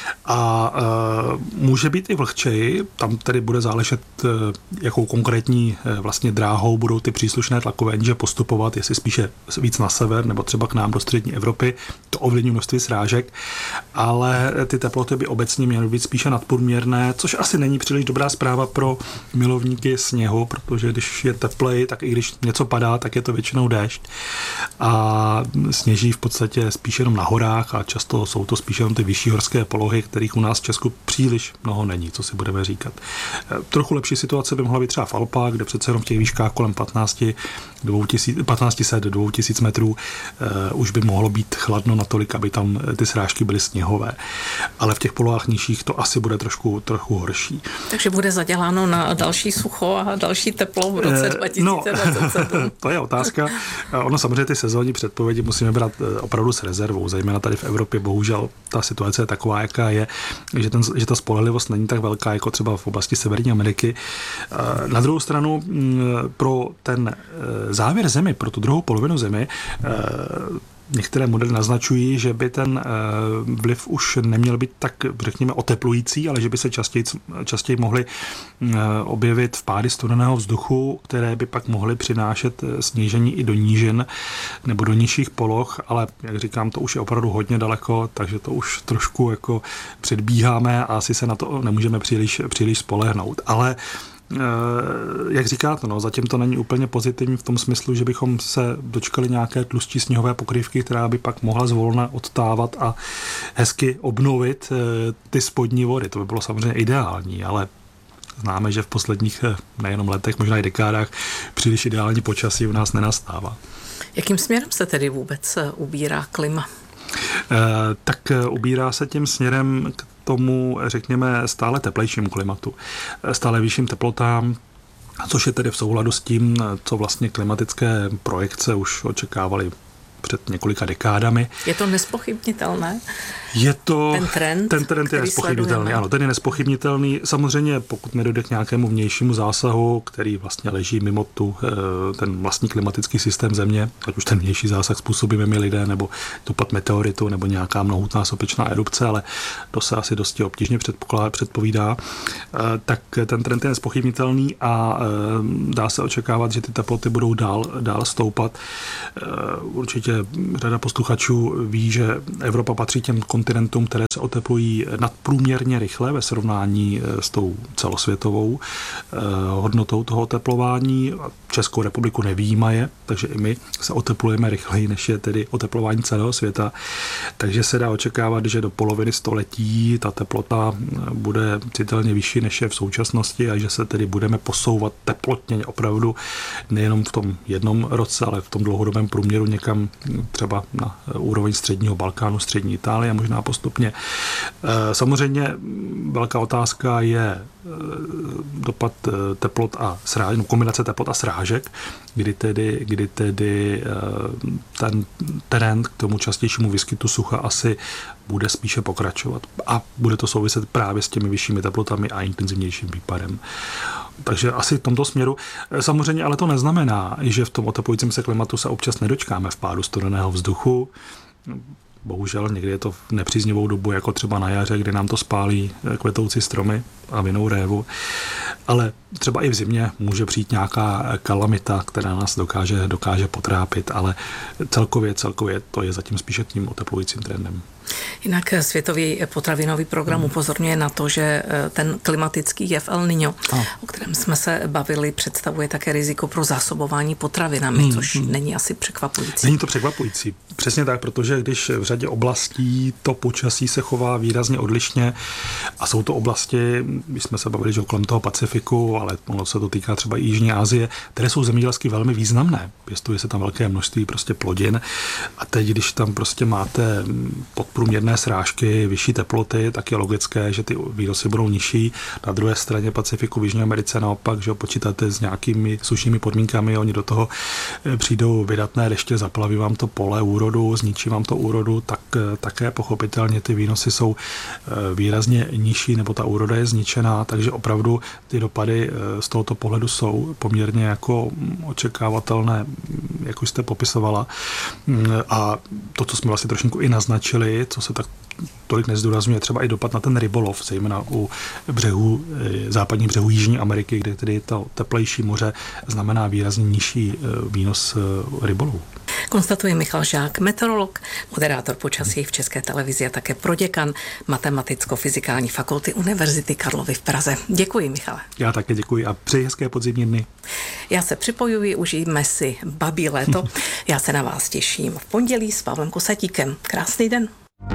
a může být i vlhčeji, tam tedy bude záležet, jakou konkrétní vlastně dráhou budou ty příslušné tlakové níže postupovat, jestli spíše víc na sever nebo třeba k nám do střední Evropy, to ovlivní množství srážek, ale ty teploty by obecně měly být spíše nadprůměrné, což asi není příliš dobrá zpráva pro milovníky sněhu, protože když je teplej, tak i když něco padá, tak je to většinou déšť a sněží v podstatě spíše jenom na horách a často jsou to spíše jenom ty vyšší horské polohy, kterých u nás v Česku příliš mnoho není, co si budeme říkat. Trochu lepší situace by mohla být třeba v Alpách, kde přece jenom v těch výškách kolem 1500-2000 metrů už by mohlo být chladno natolik, aby tam ty srážky byly sněhové. Ale v těch polohách nižších to asi bude trochu horší. Takže bude zaděláno na další sucho a další teplo v roce 2027. To je otázka. Ono samozřejmě ty sezónní předpovědi musíme brát opravdu s rezervou, zejména tady v Evropě. Bohužel ta situace je taková, jaká je, že ta spolehlivost není tak velká, jako třeba v oblasti Severní Ameriky. Na druhou stranu pro ten závěr zimy, pro tu druhou polovinu zimy, některé modely naznačují, že by ten vliv už neměl být tak, řekněme, oteplující, ale že by se častěji mohly objevit vpády studeného vzduchu, které by pak mohly přinášet snížení i do nížin nebo do nižších poloh, ale jak říkám, to už je opravdu hodně daleko, takže to už trošku jako předbíháme a asi se na to nemůžeme příliš spolehnout. Ale jak říkáte, zatím to není úplně pozitivní v tom smyslu, že bychom se dočkali nějaké tlustší sněhové pokrývky, která by pak mohla zvolna odtávat a hezky obnovit ty spodní vody. To by bylo samozřejmě ideální, ale známe, že v posledních nejenom letech, možná i dekádách příliš ideální počasí u nás nenastává. Jakým směrem se tedy vůbec ubírá klima? Tak ubírá se tím směrem k tomu, řekněme, stále teplejšímu klimatu, stále vyšším teplotám, což je tedy v souladu s tím, co vlastně klimatické projekce už očekávali před několika dekádami. Je to nespochybnitelné? Je to, ten trend je nespochybnitelný. Ano, ten je nespochybnitelný. Samozřejmě, pokud nedojde k nějakému vnějšímu zásahu, který vlastně leží mimo ten vlastní klimatický systém Země, ať už ten vnější zásah způsobíme my lidé, nebo dopad meteoritu, nebo nějaká mnohutná sopečná erupce, ale to se asi dosti obtížně předpovídá, tak ten trend je nespochybnitelný a dá se očekávat, že ty teploty budou dál stoupat. Určitě řada posluchačů ví, že Evropa patří těm kontinentům, které se oteplují nadprůměrně rychle ve srovnání s tou celosvětovou hodnotou toho oteplování. Českou republiku nevyjímaje, takže i my se oteplujeme rychleji, než je tedy oteplování celého světa. Takže se dá očekávat, že do poloviny století ta teplota bude citelně vyšší, než je v současnosti a že se tedy budeme posouvat teplotně opravdu nejenom v tom jednom roce, ale v tom dlouhodobém průměru někam třeba na úroveň středního Balkánu, střední Itálie a možná postupně. Samozřejmě velká otázka je dopad teplot a srážek, kombinace teplot a srážek, kdy tedy ten trend k tomu častějšímu výskytu sucha asi bude spíše pokračovat. A bude to souviset právě s těmi vyššími teplotami a intenzivnějším výpadem. Takže asi v tomto směru. Samozřejmě ale to neznamená, že v tom oteplujícím se klimatu se občas nedočkáme vpádu studeného vzduchu. Bohužel někdy je to v nepříznivou dobu, jako třeba na jaře, kdy nám to spálí kvetoucí stromy a vinou révu. Ale třeba i v zimě může přijít nějaká kalamita, která nás dokáže potrápit, ale celkově to je zatím spíše tím oteplujícím trendem. Jinak Světový potravinový program upozorňuje na to, že ten klimatický jev El Niño, o kterém jsme se bavili, představuje také riziko pro zásobování potravinami, což není asi překvapující. Není to překvapující. Přesně tak, protože když v řadě oblastí to počasí se chová výrazně odlišně a jsou to oblasti, když jsme se bavili, že kolem toho Pacifiku, ale ono se to týká třeba i Jižní Asie, které jsou zemědělsky velmi významné. Pěstuje se tam velké množství prostě plodin a teď, když tam prostě máte podprůměrné srážky, vyšší teploty, tak je logické, že ty výnosy budou nižší. Na druhé straně Pacifiku v Jižní Americe naopak, že počítáte s nějakými sušními podmínkami, oni do toho přijdou vydatné deště, zaplaví vám to pole úrodu, zničí vám to úrodu, tak také pochopitelně ty výnosy jsou výrazně nižší, nebo ta úroda je zničená, takže opravdu ty dopady z tohoto pohledu jsou poměrně jako očekávatelné, jak už jste popisovala. A to, co jsme vlastně trošku i naznačili, co se tak tolik nezdůrazňuje, třeba i dopad na ten rybolov, zejména u západních břehů Jižní Ameriky, kde tedy to teplejší moře znamená výrazně nižší výnos rybolovu. Konstatuje Michal Žák, meteorolog, moderátor počasí v České televizi a také proděkan Matematicko-fyzikální fakulty Univerzity Karlovy v Praze. Děkuji, Michale. Já také děkuji a přeji hezké podzimní dny. Já se připojuji, užijme si babí léto. Já se na vás těším v pondělí s Pavlem Kosatíkem. Krásný den.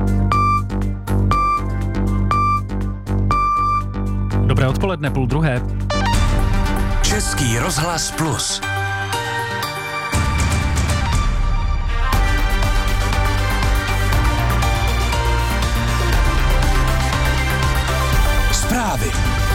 Dobré odpoledne, 12:30. Český rozhlas Plus. Zprávy.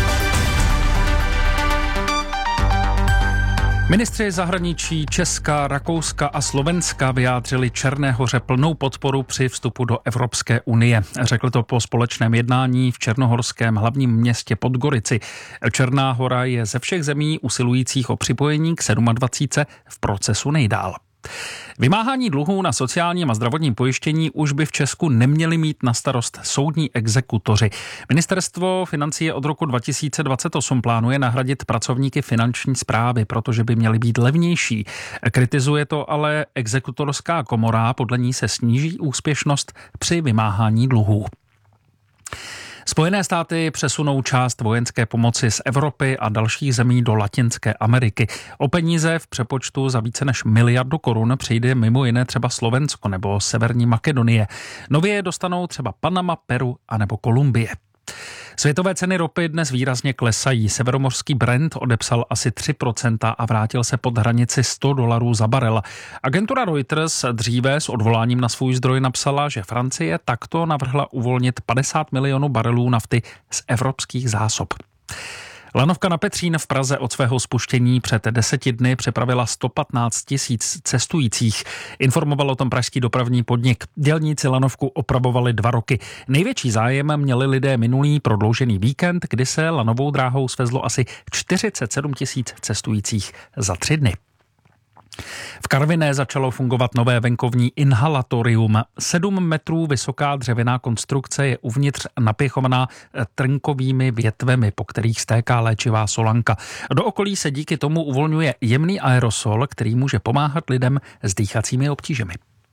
Ministři zahraničí Česka, Rakouska a Slovenska vyjádřili Černé Hoře plnou podporu při vstupu do Evropské unie. Řekl to po společném jednání v černohorském hlavním městě Podgorici. Černá Hora je ze všech zemí usilujících o připojení k 27 v procesu nejdál. Vymáhání dluhů na sociálním a zdravotním pojištění už by v Česku neměli mít na starost soudní exekutoři. Ministerstvo financí od roku 2028 plánuje nahradit pracovníky finanční správy, protože by měli být levnější. Kritizuje to ale exekutorská komora, podle ní se sníží úspěšnost při vymáhání dluhů. Spojené státy přesunou část vojenské pomoci z Evropy a dalších zemí do Latinské Ameriky. O peníze v přepočtu za více než 1 miliardu korun přijde mimo jiné třeba Slovensko nebo Severní Makedonie. Nově je dostanou třeba Panama, Peru a nebo Kolumbie. Světové ceny ropy dnes výrazně klesají. Severomořský Brent odepsal asi 3% a vrátil se pod hranici $100 za barel. Agentura Reuters dříve s odvoláním na svůj zdroj napsala, že Francie takto navrhla uvolnit 50 milionů barelů nafty z evropských zásob. Lanovka na Petřín v Praze od svého spuštění před 10 dny přepravila 115 000 cestujících. Informoval o tom pražský dopravní podnik. Dělníci lanovku opravovali 2 roky. Největší zájem měli lidé minulý prodloužený víkend, kdy se lanovou dráhou svezlo asi 47 000 cestujících za 3 dny. V Karviné začalo fungovat nové venkovní inhalatorium. 7 metrů vysoká dřevěná konstrukce je uvnitř napěchovaná trnkovými větvemi, po kterých stéká léčivá solanka. Do okolí se díky tomu uvolňuje jemný aerosol, který může pomáhat lidem s dýchacími obtížemi.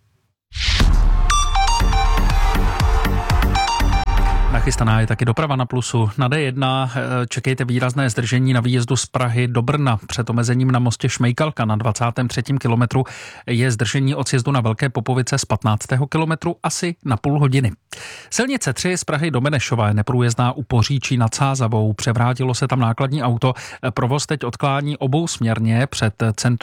Nachystaná je taky doprava na Plusu. Na D1 čekejte výrazné zdržení na výjezdu z Prahy do Brna. Před omezením na mostě Šmejkalka na 23. kilometru je zdržení od sjezdu na Velké Popovice z 15. kilometru asi na půl hodiny. Silnice 3 z Prahy do Benešova je neprůjezdná u Poříčí nad Sázavou. Převrátilo se tam nákladní auto. Provoz teď odklání obousměrně přes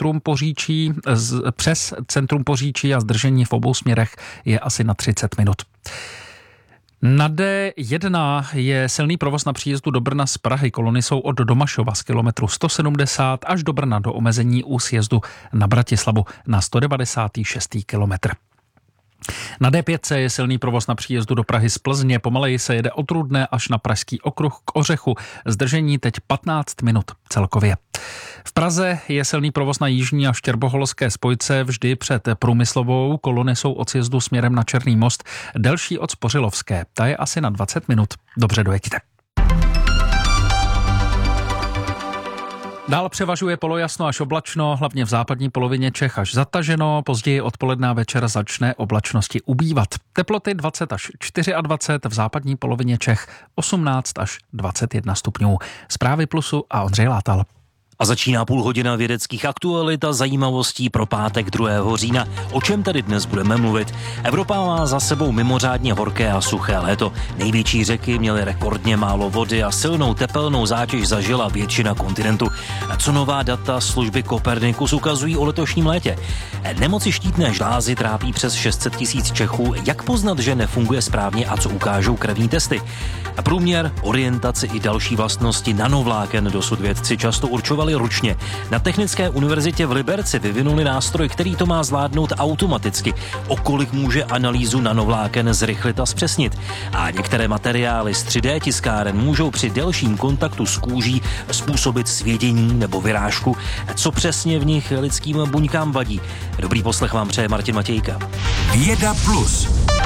centrum Poříčí a zdržení v obou směrech je asi na 30 minut. Na D1 je silný provoz na příjezdu do Brna z Prahy. Kolony jsou od Domašova z kilometru 170 až do Brna do omezení u sjezdu na Bratislavu na 196. kilometr. Na D5 je silný provoz na příjezdu do Prahy z Plzně. Pomaleji se jede od Rudné až na Pražský okruh k Ořechu. Zdržení teď 15 minut celkově. V Praze je silný provoz na jižní a štěrboholské spojce vždy před Průmyslovou. Kolony jsou od sjezdu směrem na Černý most, delší od Spořilovské. Ta je asi na 20 minut. Dobře dojeďte. Dál převažuje polojasno až oblačno, hlavně v západní polovině Čech až zataženo, později odpoledne a večer začne oblačnosti ubývat. Teploty 20 až 24, v západní polovině Čech 18 až 21 stupňů. Zprávy Plusu a Ondřej Látal. A začíná půl hodina vědeckých aktualit a zajímavostí pro pátek 2. října. O čem tady dnes budeme mluvit? Evropa má za sebou mimořádně horké a suché léto. Největší řeky měly rekordně málo vody a silnou tepelnou zátěž zažila většina kontinentu. Co nová data služby Copernicus ukazují o letošním létě? Nemoci štítné žlázy trápí přes 600 000 Čechů. Jak poznat, že nefunguje správně a co ukážou krevní testy? Průměr, orientaci i další vlastnosti nanovláken dosud vědci často určovali ručně. Na Technické univerzitě v Liberci vyvinuli nástroj, který to má zvládnout automaticky. O kolik může analýzu nanovláken zrychlit a zpřesnit. A některé materiály z 3D tiskáren můžou při delším kontaktu s kůží způsobit svědění nebo vyrážku. Co přesně v nich lidským buňkám vadí? Dobrý poslech vám přeje Martin Matějka. Věda plus.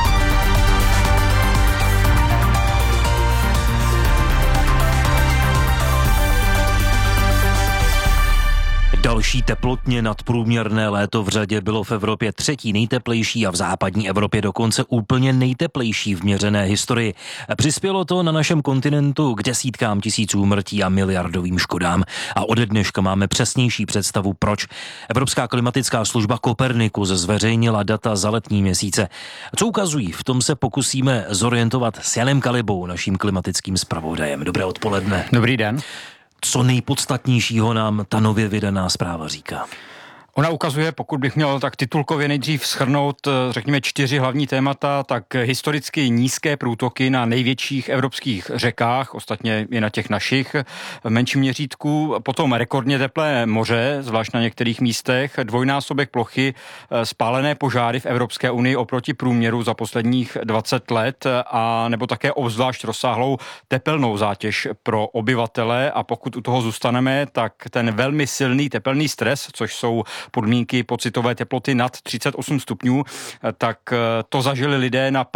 Další teplotně nadprůměrné léto v řadě bylo v Evropě 3. nejteplejší a v západní Evropě dokonce úplně nejteplejší v měřené historii. Přispělo to na našem kontinentu k desítkám tisíců úmrtí a miliardovým škodám. A ode dneška máme přesnější představu proč. Evropská klimatická služba Copernicus zveřejnila data za letní měsíce. Co ukazují? V tom se pokusíme zorientovat s Janem Kalibou, naším klimatickým zpravodajem. Dobré odpoledne. Dobrý den. Co nejpodstatnějšího nám ta nově vydaná zpráva říká? Ona ukazuje, pokud bych měl tak titulkově nejdřív shrnout, řekněme 4 hlavní témata, tak historicky nízké průtoky na největších evropských řekách, ostatně i na těch našich v menším měřítku, potom rekordně teplé moře, zvlášť na některých místech, dvojnásobek plochy, spálené požáry v Evropské unii oproti průměru za posledních 20 let a nebo také obzvlášť rozsáhlou tepelnou zátěž pro obyvatele a pokud u toho zůstaneme, tak ten velmi silný tepelný stres, což jsou podmínky pocitové teploty nad 38 stupňů, tak to zažili lidé na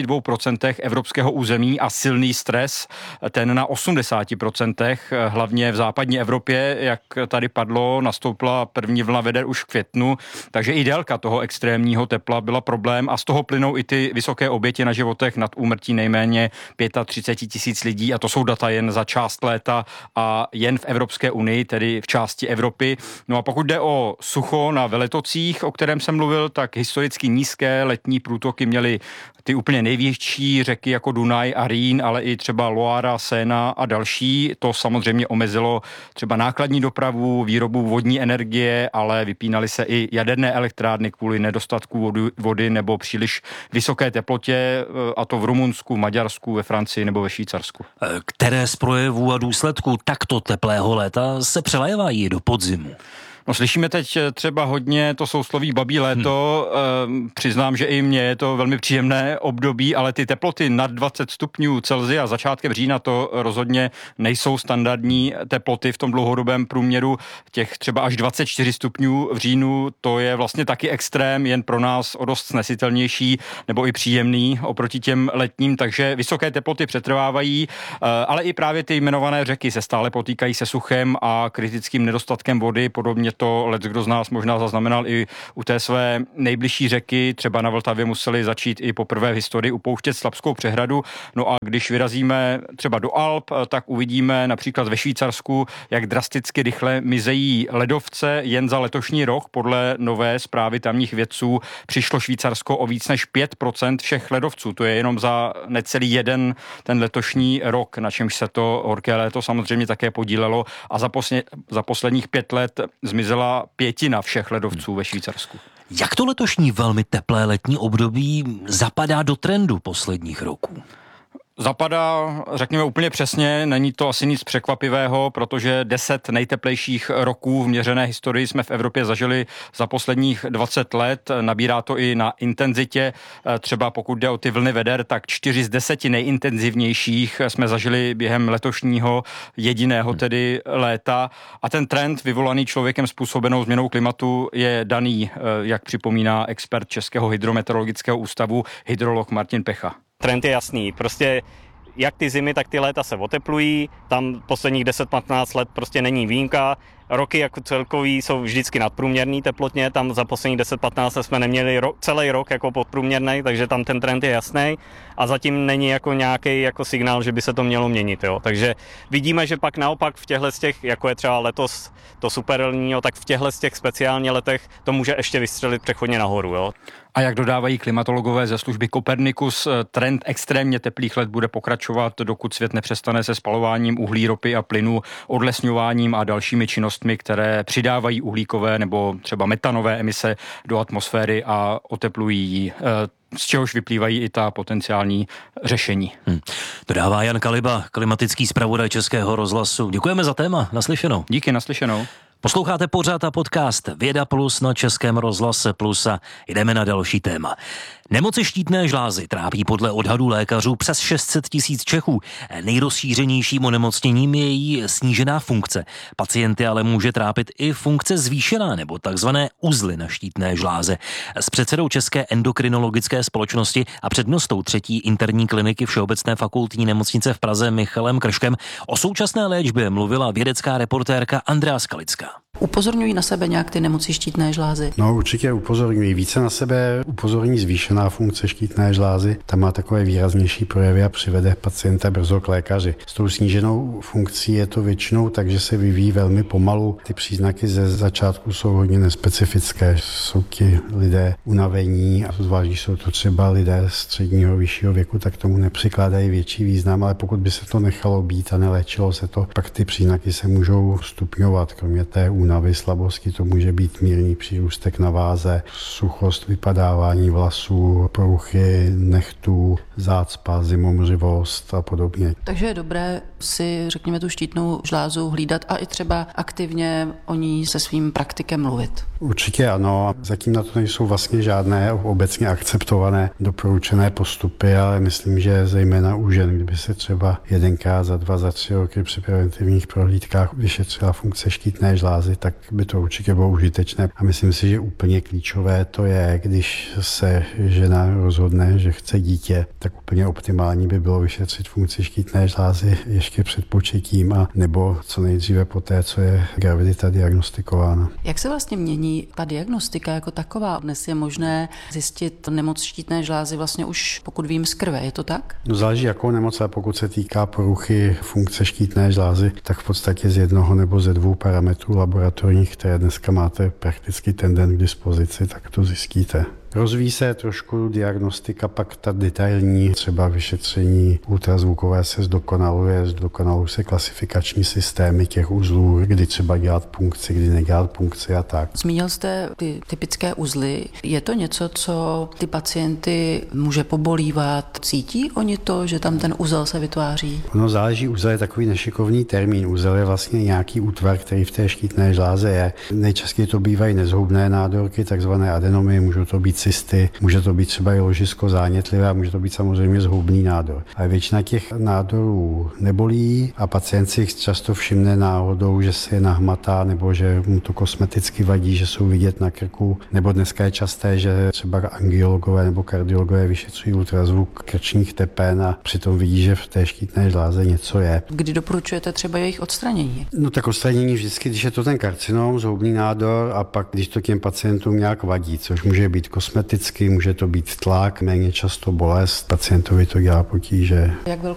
52% evropského území a silný stres, ten na 80%, hlavně v západní Evropě, jak tady padlo, nastoupila první vlna veder už v květnu, takže i délka toho extrémního tepla byla problém a z toho plynou i ty vysoké oběti na životech, nad úmrtí nejméně 35 000 lidí a to jsou data jen za část léta a jen v Evropské unii, tedy v části Evropy. No a pokud jde o sucho na veletocích, o kterém jsem mluvil, tak historicky nízké letní průtoky měly ty úplně největší řeky jako Dunaj a Rýn, ale i třeba Loara, Séna a další. To samozřejmě omezilo třeba nákladní dopravu, výrobu vodní energie, ale vypínaly se i jaderné elektrárny kvůli nedostatku vody nebo příliš vysoké teplotě, a to v Rumunsku, Maďarsku, ve Francii nebo ve Švýcarsku. Které z projevů a důsledků takto teplého léta se přelévají do podzimu? No, slyšíme teď třeba hodně to sousloví babí léto. Přiznám, že i mně je to velmi příjemné období, ale ty teploty nad 20 stupňů Celsia začátkem října to rozhodně nejsou standardní teploty v tom dlouhodobém průměru. Těch třeba až 24 stupňů v říjnu, to je vlastně taky extrém, jen pro nás o dost snesitelnější nebo i příjemný oproti těm letním, takže vysoké teploty přetrvávají, ale i právě ty jmenované řeky se stále potýkají se suchem a kritickým nedostatkem vody, podobně to leckdo z nás možná zaznamenal i u té své nejbližší řeky, třeba na Vltavě museli začít i poprvé v historii upouštět Slapskou přehradu. No a když vyrazíme třeba do Alp, tak uvidíme například ve Švýcarsku, jak drasticky rychle mizejí ledovce. Jen za letošní rok podle nové zprávy tamních vědců přišlo Švýcarsko o víc než 5% všech ledovců. To je jenom za necelý jeden ten letošní rok, na čemž se to horké léto samozřejmě také podílelo a za posledních 5 let zmizela pětina všech ledovců ve Švýcarsku. Jak to letošní velmi teplé letní období zapadá do trendu posledních roků? Zapadá, řekněme úplně přesně, není to asi nic překvapivého, protože 10 nejteplejších roků v měřené historii jsme v Evropě zažili za posledních 20 let. Nabírá to i na intenzitě. Třeba pokud jde o ty vlny veder, tak 4 z 10 nejintenzivnějších jsme zažili během letošního jediného tedy léta. A ten trend vyvolaný člověkem způsobenou změnou klimatu je daný, jak připomíná expert Českého hydrometeorologického ústavu, hydrolog Martin Pecha. Trend je jasný, prostě jak ty zimy, tak ty léta se oteplují, tam posledních 10-15 let prostě není výjimka. Roky jako celkový jsou vždycky nadprůměrný teplotně, tam za posledních 10-15 let jsme neměli celý rok jako podprůměrný, takže tam ten trend je jasný a zatím není jako nějaký jako signál, že by se to mělo měnit. Jo. Takže vidíme, že pak naopak v těchto těch, jako je třeba letos to super El Niño, tak v těchto těch speciálně letech to může ještě vystřelit přechodně nahoru. Jo. A jak dodávají klimatologové ze služby Copernicus, trend extrémně teplých let bude pokračovat, dokud svět nepřestane se spalováním uhlí, ropy a plynu, odlesňováním a dalšími činnostmi, které přidávají uhlíkové nebo třeba metanové emise do atmosféry a oteplují ji, z čehož vyplývají i ta potenciální řešení. Dodává Jan Kaliba, klimatický zpravodaj Českého rozhlasu. Děkujeme za téma, naslyšenou. Díky, naslyšenou. Posloucháte pořad a podcast Věda Plus na Českém rozhlase Plus a jdeme na další téma. Nemoci štítné žlázy trápí podle odhadů lékařů přes 600 000 Čechů. Nejrozšířenějším onemocněním je její snížená funkce. Pacienty ale může trápit i funkce zvýšená nebo takzvané uzly na štítné žláze. S předsedou České endokrinologické společnosti a přednostou 3. interní kliniky Všeobecné fakultní nemocnice v Praze Michalem Krškem o současné léčbě mluvila vědecká reportérka Andrea Skalická. Upozorňují na sebe nějak ty nemoci štítné žlázy? No určitě upozorňují více na sebe, upozorní zvýšená funkce štítné žlázy, ta má takové výraznější projevy a přivede pacienta brzo k lékaři. S tou sníženou funkcí je to většinou tak, že se vyvíjí velmi pomalu. Ty příznaky ze začátku jsou hodně nespecifické. Jsou ti lidé unavení a zvlášť, když jsou to třeba lidé středního vyššího věku, tak tomu nepřikládají větší význam, ale pokud by se to nechalo být a neléčilo se to, pak ty příznaky se můžou stupňovat. Kromě té únavy, slabosti, to může být mírný přírůstek na váze, suchost, vypadávání vlasů, poruchy nechtů, zácpa, zimomřivost a podobně. Takže je dobré si, řekněme, tu štítnou žlázu hlídat a i třeba aktivně o ní se svým praktikem mluvit. Určitě ano. Zatím na to nejsou vlastně žádné obecně akceptované doporučené postupy, ale myslím, že zejména u žen, kdyby se třeba 1krát za 2, za 3 roky při preventivních prohlídkách vyšetřila funkce štítné žlázy, tak by to určitě bylo užitečné. A myslím si, že úplně klíčové to je, když se žena rozhodne, že chce dítě, tak úplně optimální by bylo vyšetřit funkci štítné žlázy ještě před početím a nebo co nejdříve poté, co je gravidita diagnostikována. Jak se vlastně mění ta diagnostika jako taková? Dnes je možné zjistit nemoc štítné žlázy vlastně už, pokud vím, z krve, je to tak? No, záleží jakou nemoc, a pokud se týká poruchy funkce štítné žlázy, tak v podstatě z jednoho nebo ze 2 parametrů laboratorních, které dneska máte prakticky ten den k dispozici, tak to zjistíte. Rozvíjí se trošku diagnostika, pak ta detailní, třeba vyšetření ultrazvukové se zdokonalují se klasifikační systémy těch uzlů, kdy třeba dělat punkci, kdy nedělat punkci a tak. Zmínil jste ty typické uzly. Je to něco, co ty pacienty může pobolívat? Cítí oni to, že tam ten uzel se vytváří? No záleží, uzel je takový nešikovný termín. Uzel je vlastně nějaký útvar, který v té štítné žláze je. Nejčastěji to bývají nezhoubné nádorky, takzvané adenomy, můžou to být cysty, může to být třeba i ložisko zánětlivé a může to být samozřejmě zhoubný nádor. Ale většina těch nádorů nebolí a pacient si často všimne náhodou, že se je nahmatá nebo že mu to kosmeticky vadí, že jsou vidět na krku, nebo dneska je časté, že třeba angiologové nebo kardiologové vyšetřují ultrazvuk krčních tepen a přitom vidí, že v té štítné žláze něco je. Kdy doporučujete třeba jejich odstranění? No tak odstranění vždycky, když je to ten karcinom, zhoubný nádor a pak když to těm pacientům nějak vadí, což může být kosmeticky, může to být tlak, méně často bolest, pacientovi to dělá potíže. Jak